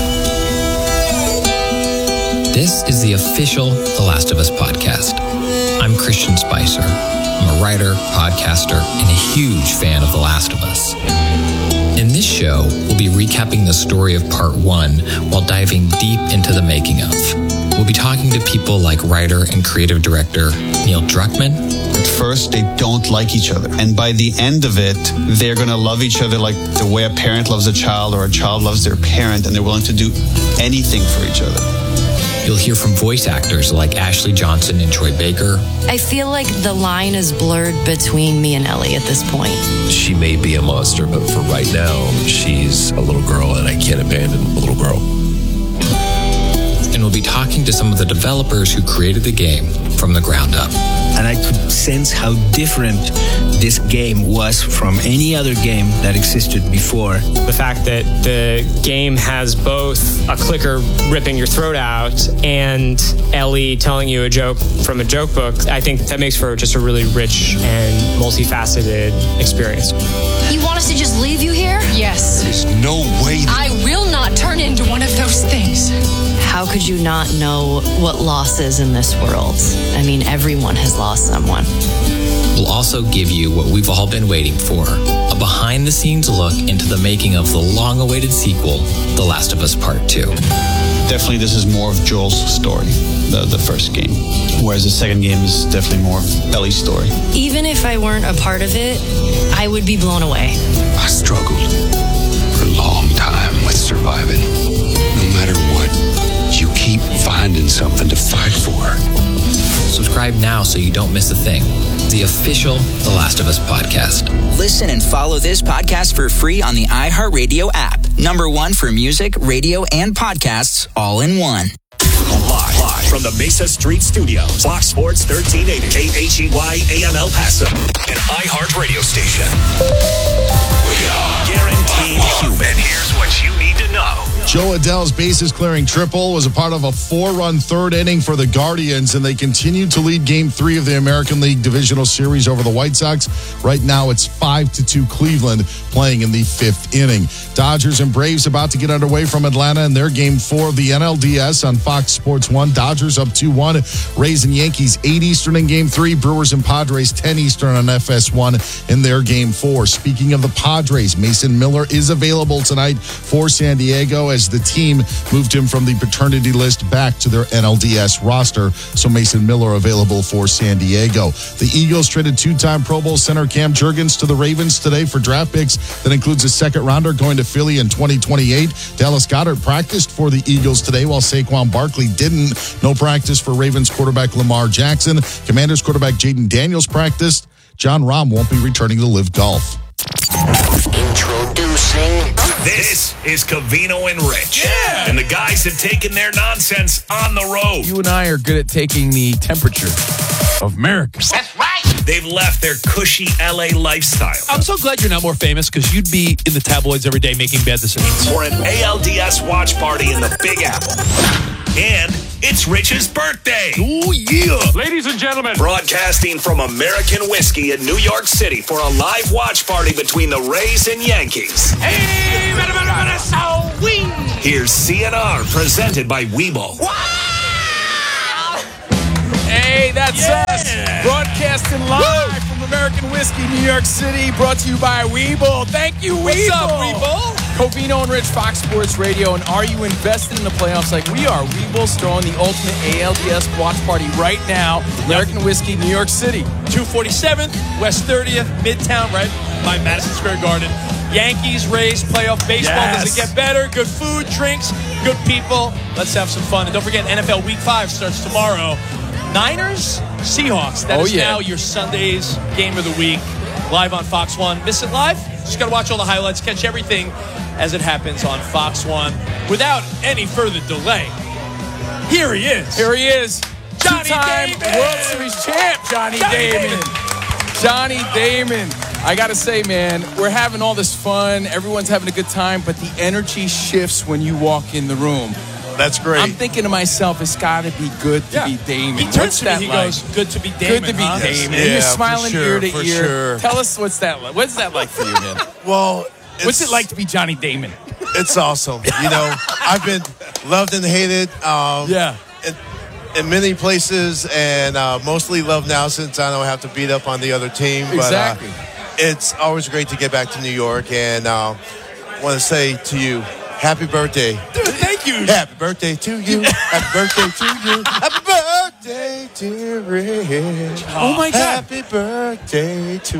This is the official The Last of Us podcast. I'm Christian Spicer. I'm a writer, podcaster, and a huge fan of The Last of Us. In this show, we'll be recapping the story of part one while diving deep into the making of. We'll be talking to people like writer and creative director Neil Druckmann. At first, they don't like each other. And by the end of it, they're going to love each other like the way a parent loves a child or a child loves their parent, and they're willing to do anything for each other. You'll hear from voice actors like Ashley Johnson and Troy Baker. I feel like the line is blurred between me and Ellie at this point. She may be a monster, but for right now, she's a little girl, and I can't abandon a little girl. And we'll be talking to some of the developers who created the game from the ground up. And I could sense how different this game was from any other game that existed before. The fact that the game has both a clicker ripping your throat out and Ellie telling you a joke from a joke book, I think that makes for just a really rich and multifaceted experience. You want us to just leave you here? Yes. There's no way. I will not turn into one of those things. How could you not know what loss is in this world? I mean, everyone has lost someone. We'll also give you what we've all been waiting for, a behind-the-scenes look into the making of the long-awaited sequel, The Last of Us Part two. Definitely this is more of Joel's story, the, the first game, whereas the second game is definitely more of Ellie's story. Even if I weren't a part of it, I would be blown away. I struggled for a long time with surviving. No matter what, you keep finding something to fight for. Subscribe now so you don't miss a thing. The official The Last of Us podcast. Listen and follow this podcast for free on the iHeartRadio app. Number one for music, radio, and podcasts, all in one. Live, live from the Mesa Street Studios, Fox Sports thirteen eighty, K H E Y A M El Paso, an iHeart radio station. We are guaranteed human. Here's what you need to know. Joe Adell's bases clearing triple was a part of a four-run third inning for the Guardians, and they continue to lead Game Three of the American League Divisional Series over the White Sox. Right now, it's five to two Cleveland playing in the fifth inning. Dodgers and Braves about to get underway from Atlanta in their Game Four of the N L D S on Fox Sports One. Dodgers up two one. Rays and Yankees eight Eastern in Game Three. Brewers and Padres ten Eastern on F S one in their Game Four. Speaking of the Padres, Mason Miller is available tonight for San Diego. as the team moved him from the paternity list back to their N L D S roster. So Mason Miller available for San Diego. The Eagles traded two-time Pro Bowl center Cam Jurgens to the Ravens today for draft picks. That includes a second rounder going to Philly in twenty twenty-eight. Dallas Goedert practiced for the Eagles today while Saquon Barkley didn't. No practice for Ravens quarterback Lamar Jackson. Commanders quarterback Jaden Daniels practiced. John Rahm won't be returning to Live Golf. Introducing. This is Covino and Rich. Yeah. And the guys have taken their nonsense on the road. You and I are good at taking the temperature of America. That's right. They've left their cushy L A lifestyle. I'm so glad you're not more famous because you'd be in the tabloids every day making bad decisions. For an A L D S watch party in the Big Apple. And it's Rich's birthday. Oh, yeah. Ladies and gentlemen. Broadcasting from American Whiskey in New York City for a live watch party between the Rays and Yankees. Hey, so we. Here's C N R presented by Weeble. Hey, that's Yeah. us. Broadcasting live Woo. from American Whiskey, New York City. Brought to you by Weeble. Thank you, Weeble. What's up, Weeble? Covino and Rich, Fox Sports Radio. And are you invested in the playoffs like we are? Weeble's throwing the ultimate A L D S watch party right now. American Whiskey, New York City. two forty-seventh, West thirtieth, Midtown, right by Madison Square Garden. Yankees, Rays, playoff baseball. Yes. Does it get better? Good food, drinks, good people. Let's have some fun. And don't forget, N F L Week five starts tomorrow. Niners, Seahawks. That Oh, is yeah. now your Sunday's game of the week. Live on Fox one. Miss it live? Just got to watch all the highlights. Catch everything as it happens on Fox one. Without any further delay, here he is. Here he is. Johnny Two-time Damon. World Series champ, Johnny, Johnny Damon. Damon. Johnny Damon. I got to say, man, we're having all this fun. Everyone's having a good time, but the energy shifts when you walk in the room. That's great. I'm thinking to myself, it's got to be good to Yeah. be Damon. He turns What's to me, that he like? goes, good to be Damon, Good to be huh? Damon. Yeah, and you're for smiling sure, ear to for ear. sure. Tell us what's that like. What's that like for you, man? Well, What's it's- it like to be Johnny Damon? It's awesome. You know, I've been loved and hated. Um, Yeah. In, in many places, and uh, mostly loved now since I don't have to beat up on the other team. Exactly. But uh, it's always great to get back to New York, and uh, want to say to you, happy birthday. Dude, thank you. Happy birthday to you. Happy birthday to you. Happy birthday, dear Rich. Oh, my God. Happy birthday to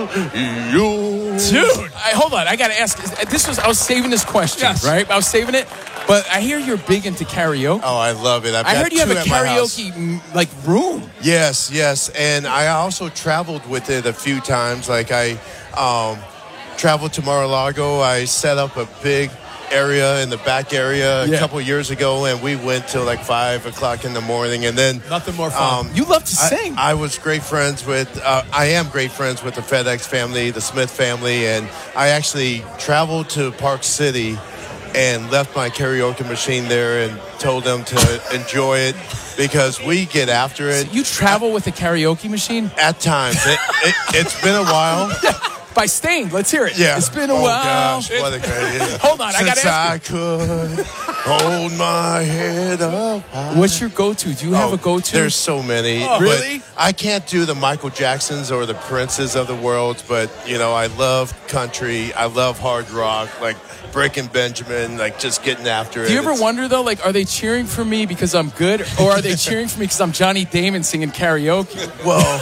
you. Dude, I, hold on. I got to ask. This was I was saving this question, Yes. right? I was saving it, but I hear you're big into karaoke. Oh, I love it. I've I got heard you have two a at my house. karaoke mm, like room. Yes, yes. And I also traveled with it a few times. Like I um, traveled to Mar-a-Lago. I set up a big area in the back area a Yeah. couple years ago, and we went till like five o'clock in the morning. And then Nothing more fun. um, You love to I, sing. I was great friends with, uh, I am great friends with the FedEx family, the Smith family, and I actually traveled to Park City and left my karaoke machine there and told them to enjoy it because we get after it. You travel with a karaoke machine? At times. It, it, it's been a while. By Stained. Let's hear it. Yeah. It's been a oh, while. Gosh, what a great yeah. Hold on, I Since gotta ask I could hold my head up high. What's your go-to? Do you have Oh, a go-to? There's so many. Oh, but really? I can't do the Michael Jacksons or the Princes of the world, but, you know, I love country. I love hard rock, like Breaking Benjamin, like just getting after it. Do you ever It's- wonder, though, like, are they cheering for me because I'm good, or are they cheering for me because I'm Johnny Damon singing karaoke? Well,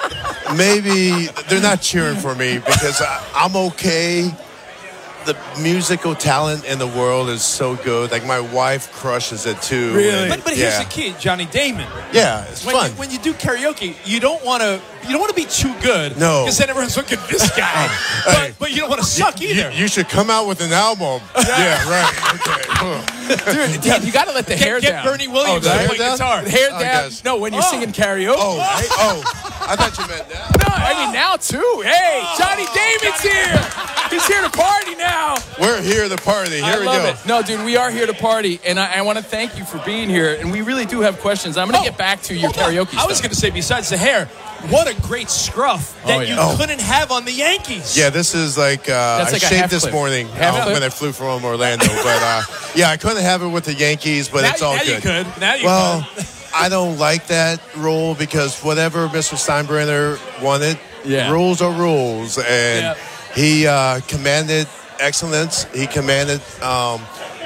maybe they're not cheering for me because I, I'm okay. The musical talent in the world is so good. Like my wife crushes it too. And, But, but here's yeah. the key, Johnny Damon. Yeah, it's when fun. You, when you do karaoke, you don't want to. You don't want to be too good. No. because then everyone's looking at this guy. but, Hey. but you don't want to suck You- either. You should come out with an album. yeah, right. Okay. Huh. Dude, dude, you got to let the Get- hair get down. Bernie Williams Oh, the to hair play down? guitar. The hair I down. guess. No, when you're Oh. singing karaoke. Oh, right? Oh, I thought you meant that. No, I mean now too. Hey, Johnny Damon's here. He's here to party now. We're here to party. Here I we love go. it. No, dude, we are here to party, and I, I want to thank you for being here. And we really do have questions. I'm going to Oh, get back to your hold on. karaoke. I was stuff. going to say, besides the hair, what a great scruff that Oh, yeah. you Oh. couldn't have on the Yankees. Yeah, this is like, uh, That's I like a shaved half this clip. morning Half uh, clip? when I flew from Orlando. But uh, yeah, I couldn't have it with the Yankees, but now, it's all now good. you could. Now you Well, could. I don't like that rule because whatever Mister Steinbrenner wanted, Yeah. rules are rules. And Yeah. he uh, commanded excellence. He commanded um,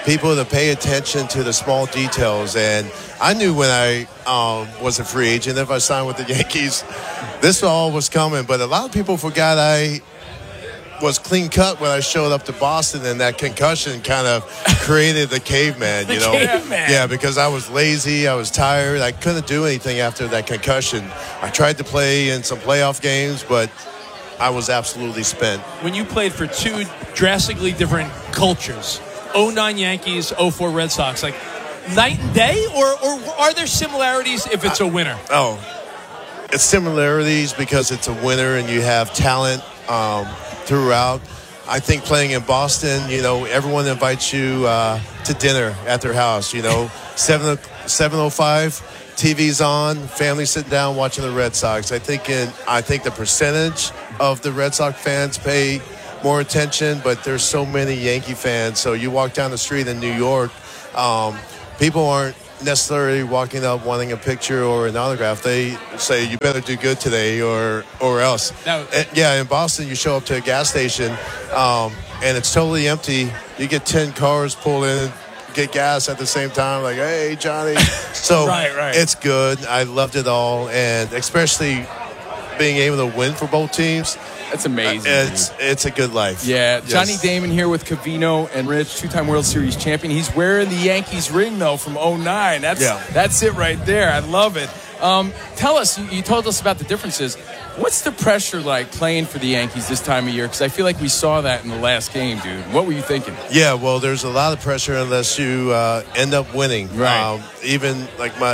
people to pay attention to the small details. And I knew when I um, was a free agent, if I signed with the Yankees, this all was coming. But a lot of people forgot I was clean cut when I showed up to Boston, and that concussion kind of created the caveman, you The know? caveman. Yeah, because I was lazy, I was tired, I couldn't do anything after that concussion. I tried to play in some playoff games, but I was absolutely spent. When you played for two drastically different cultures, oh nine Yankees, oh four Red Sox, like night and day, or, or are there similarities if it's a winner? Oh, it's similarities because it's a winner and you have talent um, throughout. I think playing in Boston, you know, everyone invites you uh, to dinner at their house, you know, seven oh five, T V's on, family sitting down watching the Red Sox. I think in I think the percentage of the Red Sox fans pay more attention, but there's so many Yankee fans. So you walk down the street in New York, um, people aren't necessarily walking up wanting a picture or an autograph. They say you better do good today or or else. Now, and, yeah, in Boston you show up to a gas station um, and it's totally empty. You get ten cars pull in, get gas at the same time, like, hey, Johnny. So Right, right. it's good. I loved it all, and especially being able to win for both teams. That's amazing. It's it's a good life. Yeah, Yes. Johnny Damon here with Covino and Rich, two-time World Series champion. He's wearing the Yankees ring, though, from oh nine. That's Yeah. that's it right there. I love it. Um, tell us, you, you told us about the differences. What's the pressure like playing for the Yankees this time of year? Because I feel like we saw that in the last game, dude. What were you thinking? Yeah, well, there's a lot of pressure unless you uh, end up winning. Right. Um, even like my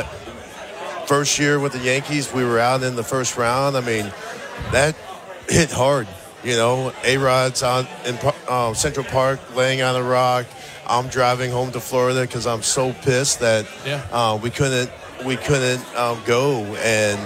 first year with the Yankees, we were out in the first round. I mean, that hit hard. You know, A-Rod's on in uh, Central Park laying on a rock. I'm driving home to Florida because I'm so pissed that Yeah. uh, we couldn't we couldn't um, go, and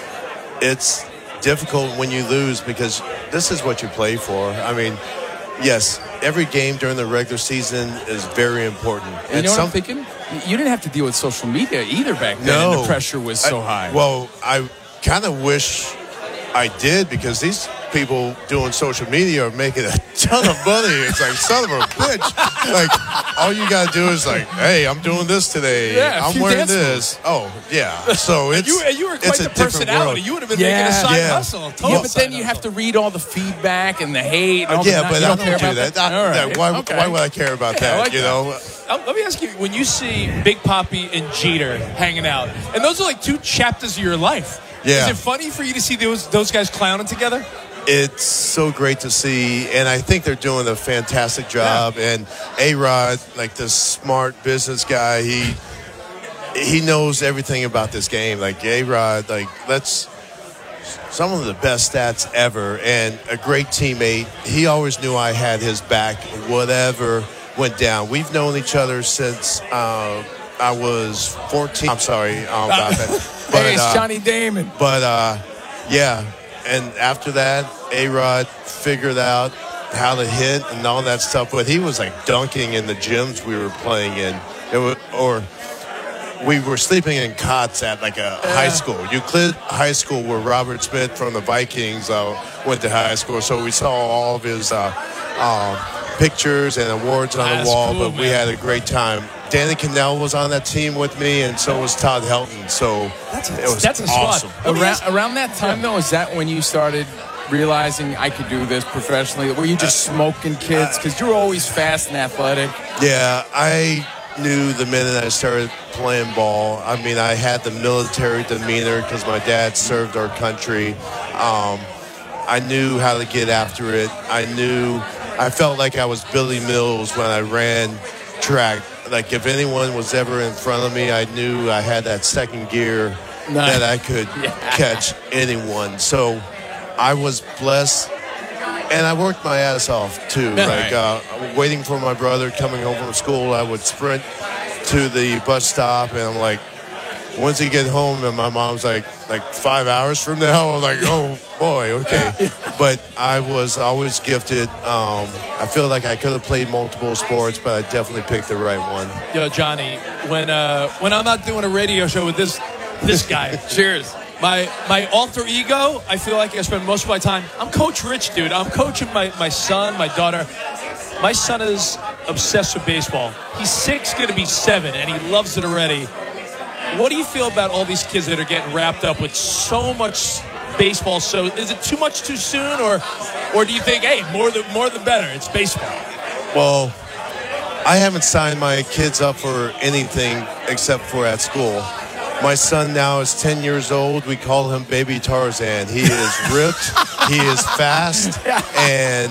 it's difficult when you lose because this is what you play for. I mean, yes, every game during the regular season is very important. And you know what I'm thinking? You didn't have to deal with social media either back then. No. And the pressure was so I- high. Well, I kind of wish I did because these people doing social media are making a ton of money. It's like, son of a bitch. Like, all you got to do is like, hey, I'm doing this today. Yeah, a I'm few wearing dance this. Oh, yeah. So it's you, you were quite it's a the different personality. world. You would have been Yeah. making a side Yeah. hustle. Total yeah, but then side you hustle. have to read all the feedback and the hate. And all Yeah, the, but you I don't don't care do about that. that. I- All yeah, right. why, Okay. why would I care about Yeah, I that? like you that. know? Uh, let me ask you, when you see Big Papi and Jeter hanging out, and those are like two chapters of your life. Yeah. Is it funny for you to see those those guys clowning together? It's so great to see, and I think they're doing a fantastic job. And A-Rod, like this smart business guy, he he knows everything about this game. Like A-Rod, like let's some of the best stats ever, and a great teammate. He always knew I had his back, whatever went down. We've known each other since uh, I was fourteen. I'm sorry um, about that. Hey, it's uh, Johnny Damon. But, uh, yeah, and after that, A-Rod figured out how to hit and all that stuff. But he was, like, dunking in the gyms we were playing in. It was, or we were sleeping in cots at, like, a high school. Euclid High School, where Robert Smith from the Vikings uh, went to high school. So we saw all of his uh, uh, pictures and awards on That's the wall. cool, but we man. had a great time. Danny Cannell was on that team with me, and so was Todd Helton. So That's a, it was that's a squad. awesome. Let me Around, ask- around that time, though, is that when you started realizing I could do this professionally? Were you just smoking kids? Because you were always fast and athletic. Yeah, I knew the minute I started playing ball. I mean, I had the military demeanor because my dad served our country. Um, I knew how to get after it. I knew, I felt like I was Billy Mills when I ran track. Like if anyone was ever in front of me, I knew I had that second gear Nice. that I could catch anyone. So I was blessed. And I worked my ass off, too. Yeah. Like, uh, waiting for my brother coming home from school, I would sprint to the bus stop, and I'm like, once he get home, and my mom's like, like five hours from now, I'm like, oh, boy, okay. But I was always gifted. Um, I feel like I could have played multiple sports, but I definitely picked the right one. Yo, Johnny, when uh, when I'm not doing a radio show with this this guy, Cheers. my my alter ego, I feel like I spend most of my time. I'm Coach Rich, dude. I'm coaching my, my son, my daughter. My son is obsessed with baseball. He's six, going to be seven, and he loves it already. What do you feel about all these kids that are getting wrapped up with so much baseball? So is it too much too soon, or or do you think, hey, more the more the better? It's baseball. Well, I haven't signed my kids up for anything except for at school. My son now is ten years old. We call him Baby Tarzan. He is ripped. He is fast, and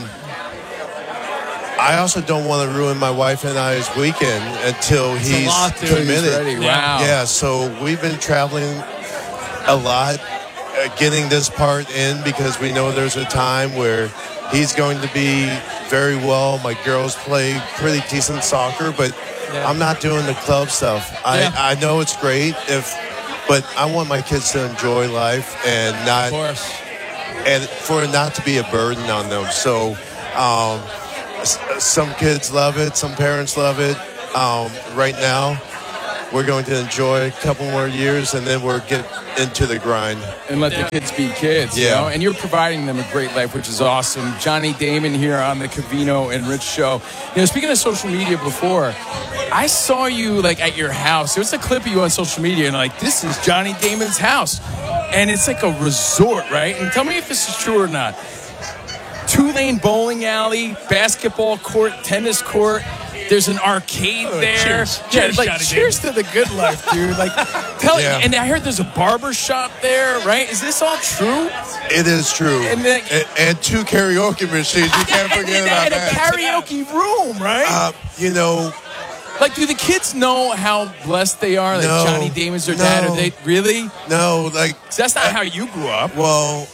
I also don't want to ruin my wife and I's weekend until It's he's a lot, dude. committed. He's ready. Wow. Yeah, so we've been traveling a lot, uh, getting this part in because we know there's a time where he's going to be very well. My girls play pretty decent soccer, but yeah. I'm not doing the club stuff. I, Yeah. I know it's great, if, but I want my kids to enjoy life and not, Of course. and for it not to be a burden on them. So. Um, Some kids love it. Some parents love it. Um, right now, we're going to enjoy a couple more years, and then we'll get into the grind. And let the kids be kids, you Yeah. know? And you're providing them a great life, which is awesome. Johnny Damon here on the Covino and Rich show. You know, speaking of social media before, I saw you, like, at your house. There was a clip of you on social media, and, like, this is Johnny Damon's house. And it's like a resort, right? And tell me if this is true or not. Two-lane bowling alley, basketball court, tennis court. There's an arcade Oh, there. cheers. Yeah, Cheers, like, Johnny cheers to the good life, dude. Like, tell Yeah. And I heard there's a barber shop there, right? Is this all true? It is true. And then- and, and two karaoke machines. You can't And, forget and, about and a that. karaoke room, right? Uh, you know, like, do the kids know how blessed they are? Like, No. Johnny Damon's their dad? No. Are they really? no, like, 'Cause that's not how you grew up. well,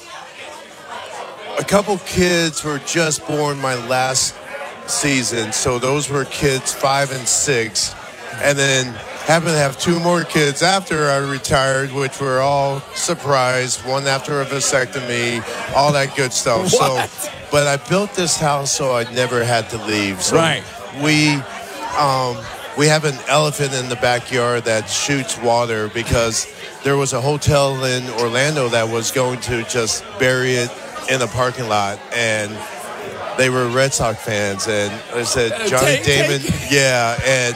a couple kids were just born my last season, so those were kids five and six, and then happened to have two more kids after I retired, which were all surprised. One after a vasectomy, all that good stuff. What? So, but I built this house so I never had to leave. So Right. we. Um, we have an elephant in the backyard that shoots water because there was a hotel in Orlando that was going to just bury it in a parking lot, and they were Red Sox fans, and I said, Johnny Take- Damon, take- yeah, and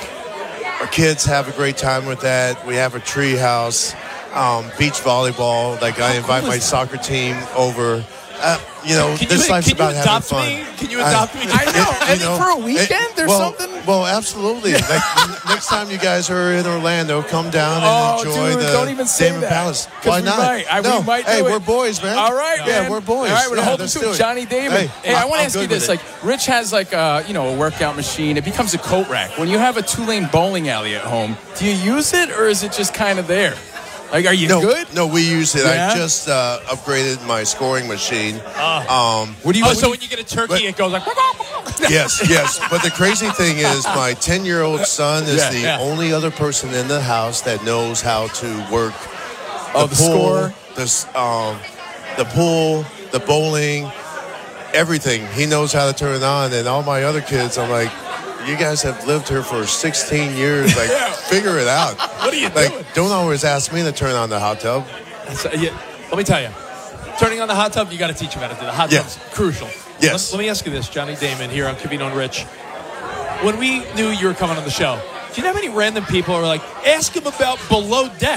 our kids have a great time with that. We have a tree house, um, beach volleyball, like I invite my soccer team over. Uh, you know, Can this you- life's can you about having adopt fun. me? Can you adopt me? I know. you And know, for a weekend it- or well, something? Well, absolutely. Like, n- next time you guys are in Orlando, come down and Oh, enjoy dude, the don't even say Damon that. Palace. 'Cause Why we not? might. I- we no, might hey, do we're it. boys, man. All right, yeah, man. we're boys. All right, we're yeah, holding let's to do it. it. Johnny Damon. Hey, Hey, I I'm- want to I'm ask you good this: with like, it. Rich has like a you know a workout machine. It becomes a coat rack. When you have a two-lane bowling alley at home, do you use it or is it just kind of there? Like, are you no, good? No, we use it. Yeah? I just uh, upgraded my scoring machine. Ah. Um, What do you? Oh, what so do you- when you get a turkey, but- it goes like. yes, yes. But the crazy thing is, my ten-year-old son is Yeah, the yeah. only other person in the house that knows how to work the, Oh, the pool, score? the s- um, the pool, the bowling, everything. He knows how to turn it on. And all my other kids, I'm like, you guys have lived here for sixteen years. Like, figure it out. What are you like, doing? don't always ask me to turn on the hot tub. So, yeah, let me tell you, turning on the hot tub, you got to teach him how to do the hot Yeah. tub's crucial. Yes. Let, let me ask you this, Johnny Damon here on Covino and Rich. When we knew you were coming on the show, do you know how many random people are like, ask him about Below Deck?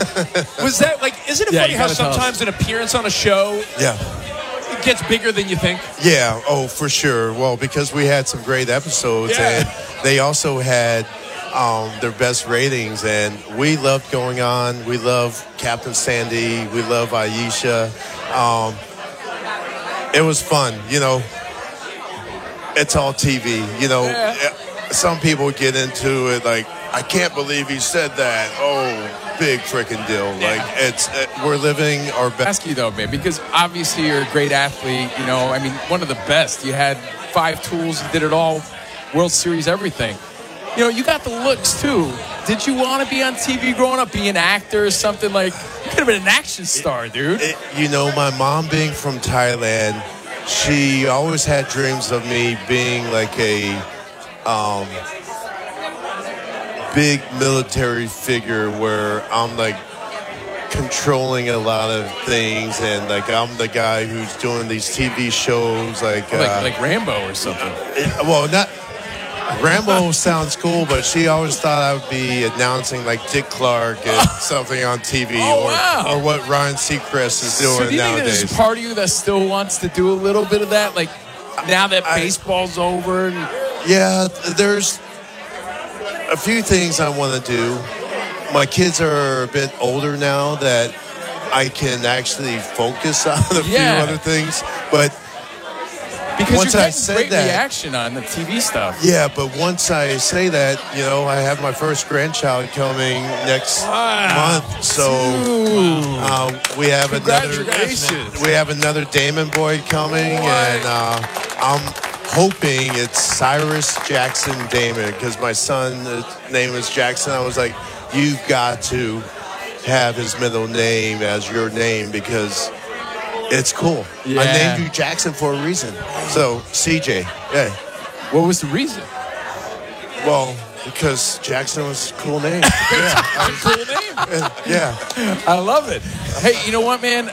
Was that like, isn't it Yeah, funny you how gotta tell us. sometimes an appearance on a show Yeah. it gets bigger than you think? Yeah, oh, for sure. Well, because we had some great episodes, Yeah. and they also had um, their best ratings, and we loved going on. We love Captain Sandy. We love Aisha. Um, it was fun, you know. It's all T V, you know. Yeah. Some people get into it like, I can't believe he said that. Oh, big freaking deal. Like, it's it, we're living our best. Ask you though, man, because obviously you're a great athlete. You know, I mean, one of the best. You had five tools. You did it all. World Series, everything. You know, you got the looks too. Did you want to be on T V growing up, be an actor or something? Like, you could have been an action star, dude. It, you know, my mom being from Thailand, she always had dreams of me being like a um, big military figure where I'm like controlling a lot of things, and like I'm the guy who's doing these T V shows like like, uh, like Rambo or something. it- well, not Rambo sounds cool, but she always thought I would be announcing like Dick Clark and something on T V, Oh, or, wow. or what Ryan Seacrest is doing So do you nowadays. think there's part of you that still wants to do a little bit of that? Like, now that I- baseball's over? And, Yeah, there's a few things I want to do. My kids are a bit older now that I can actually focus on a Yeah. few other things. But because once you're I getting said great that, reaction on the T V stuff. yeah, but once I say that, you know, I have my first grandchild coming next Wow. month, so uh, we have another Congratulations. we have another Damon boy coming, and uh, I'm hoping it's Cyrus Jackson Damon because my son's name is Jackson. I was like, you've got to have his middle name as your name because it's cool. Yeah. I named you Jackson for a reason. So C J, yeah. What was the reason? Well, because Jackson was a cool name. Yeah, Cool name. yeah. I love it. Hey, you know what, man?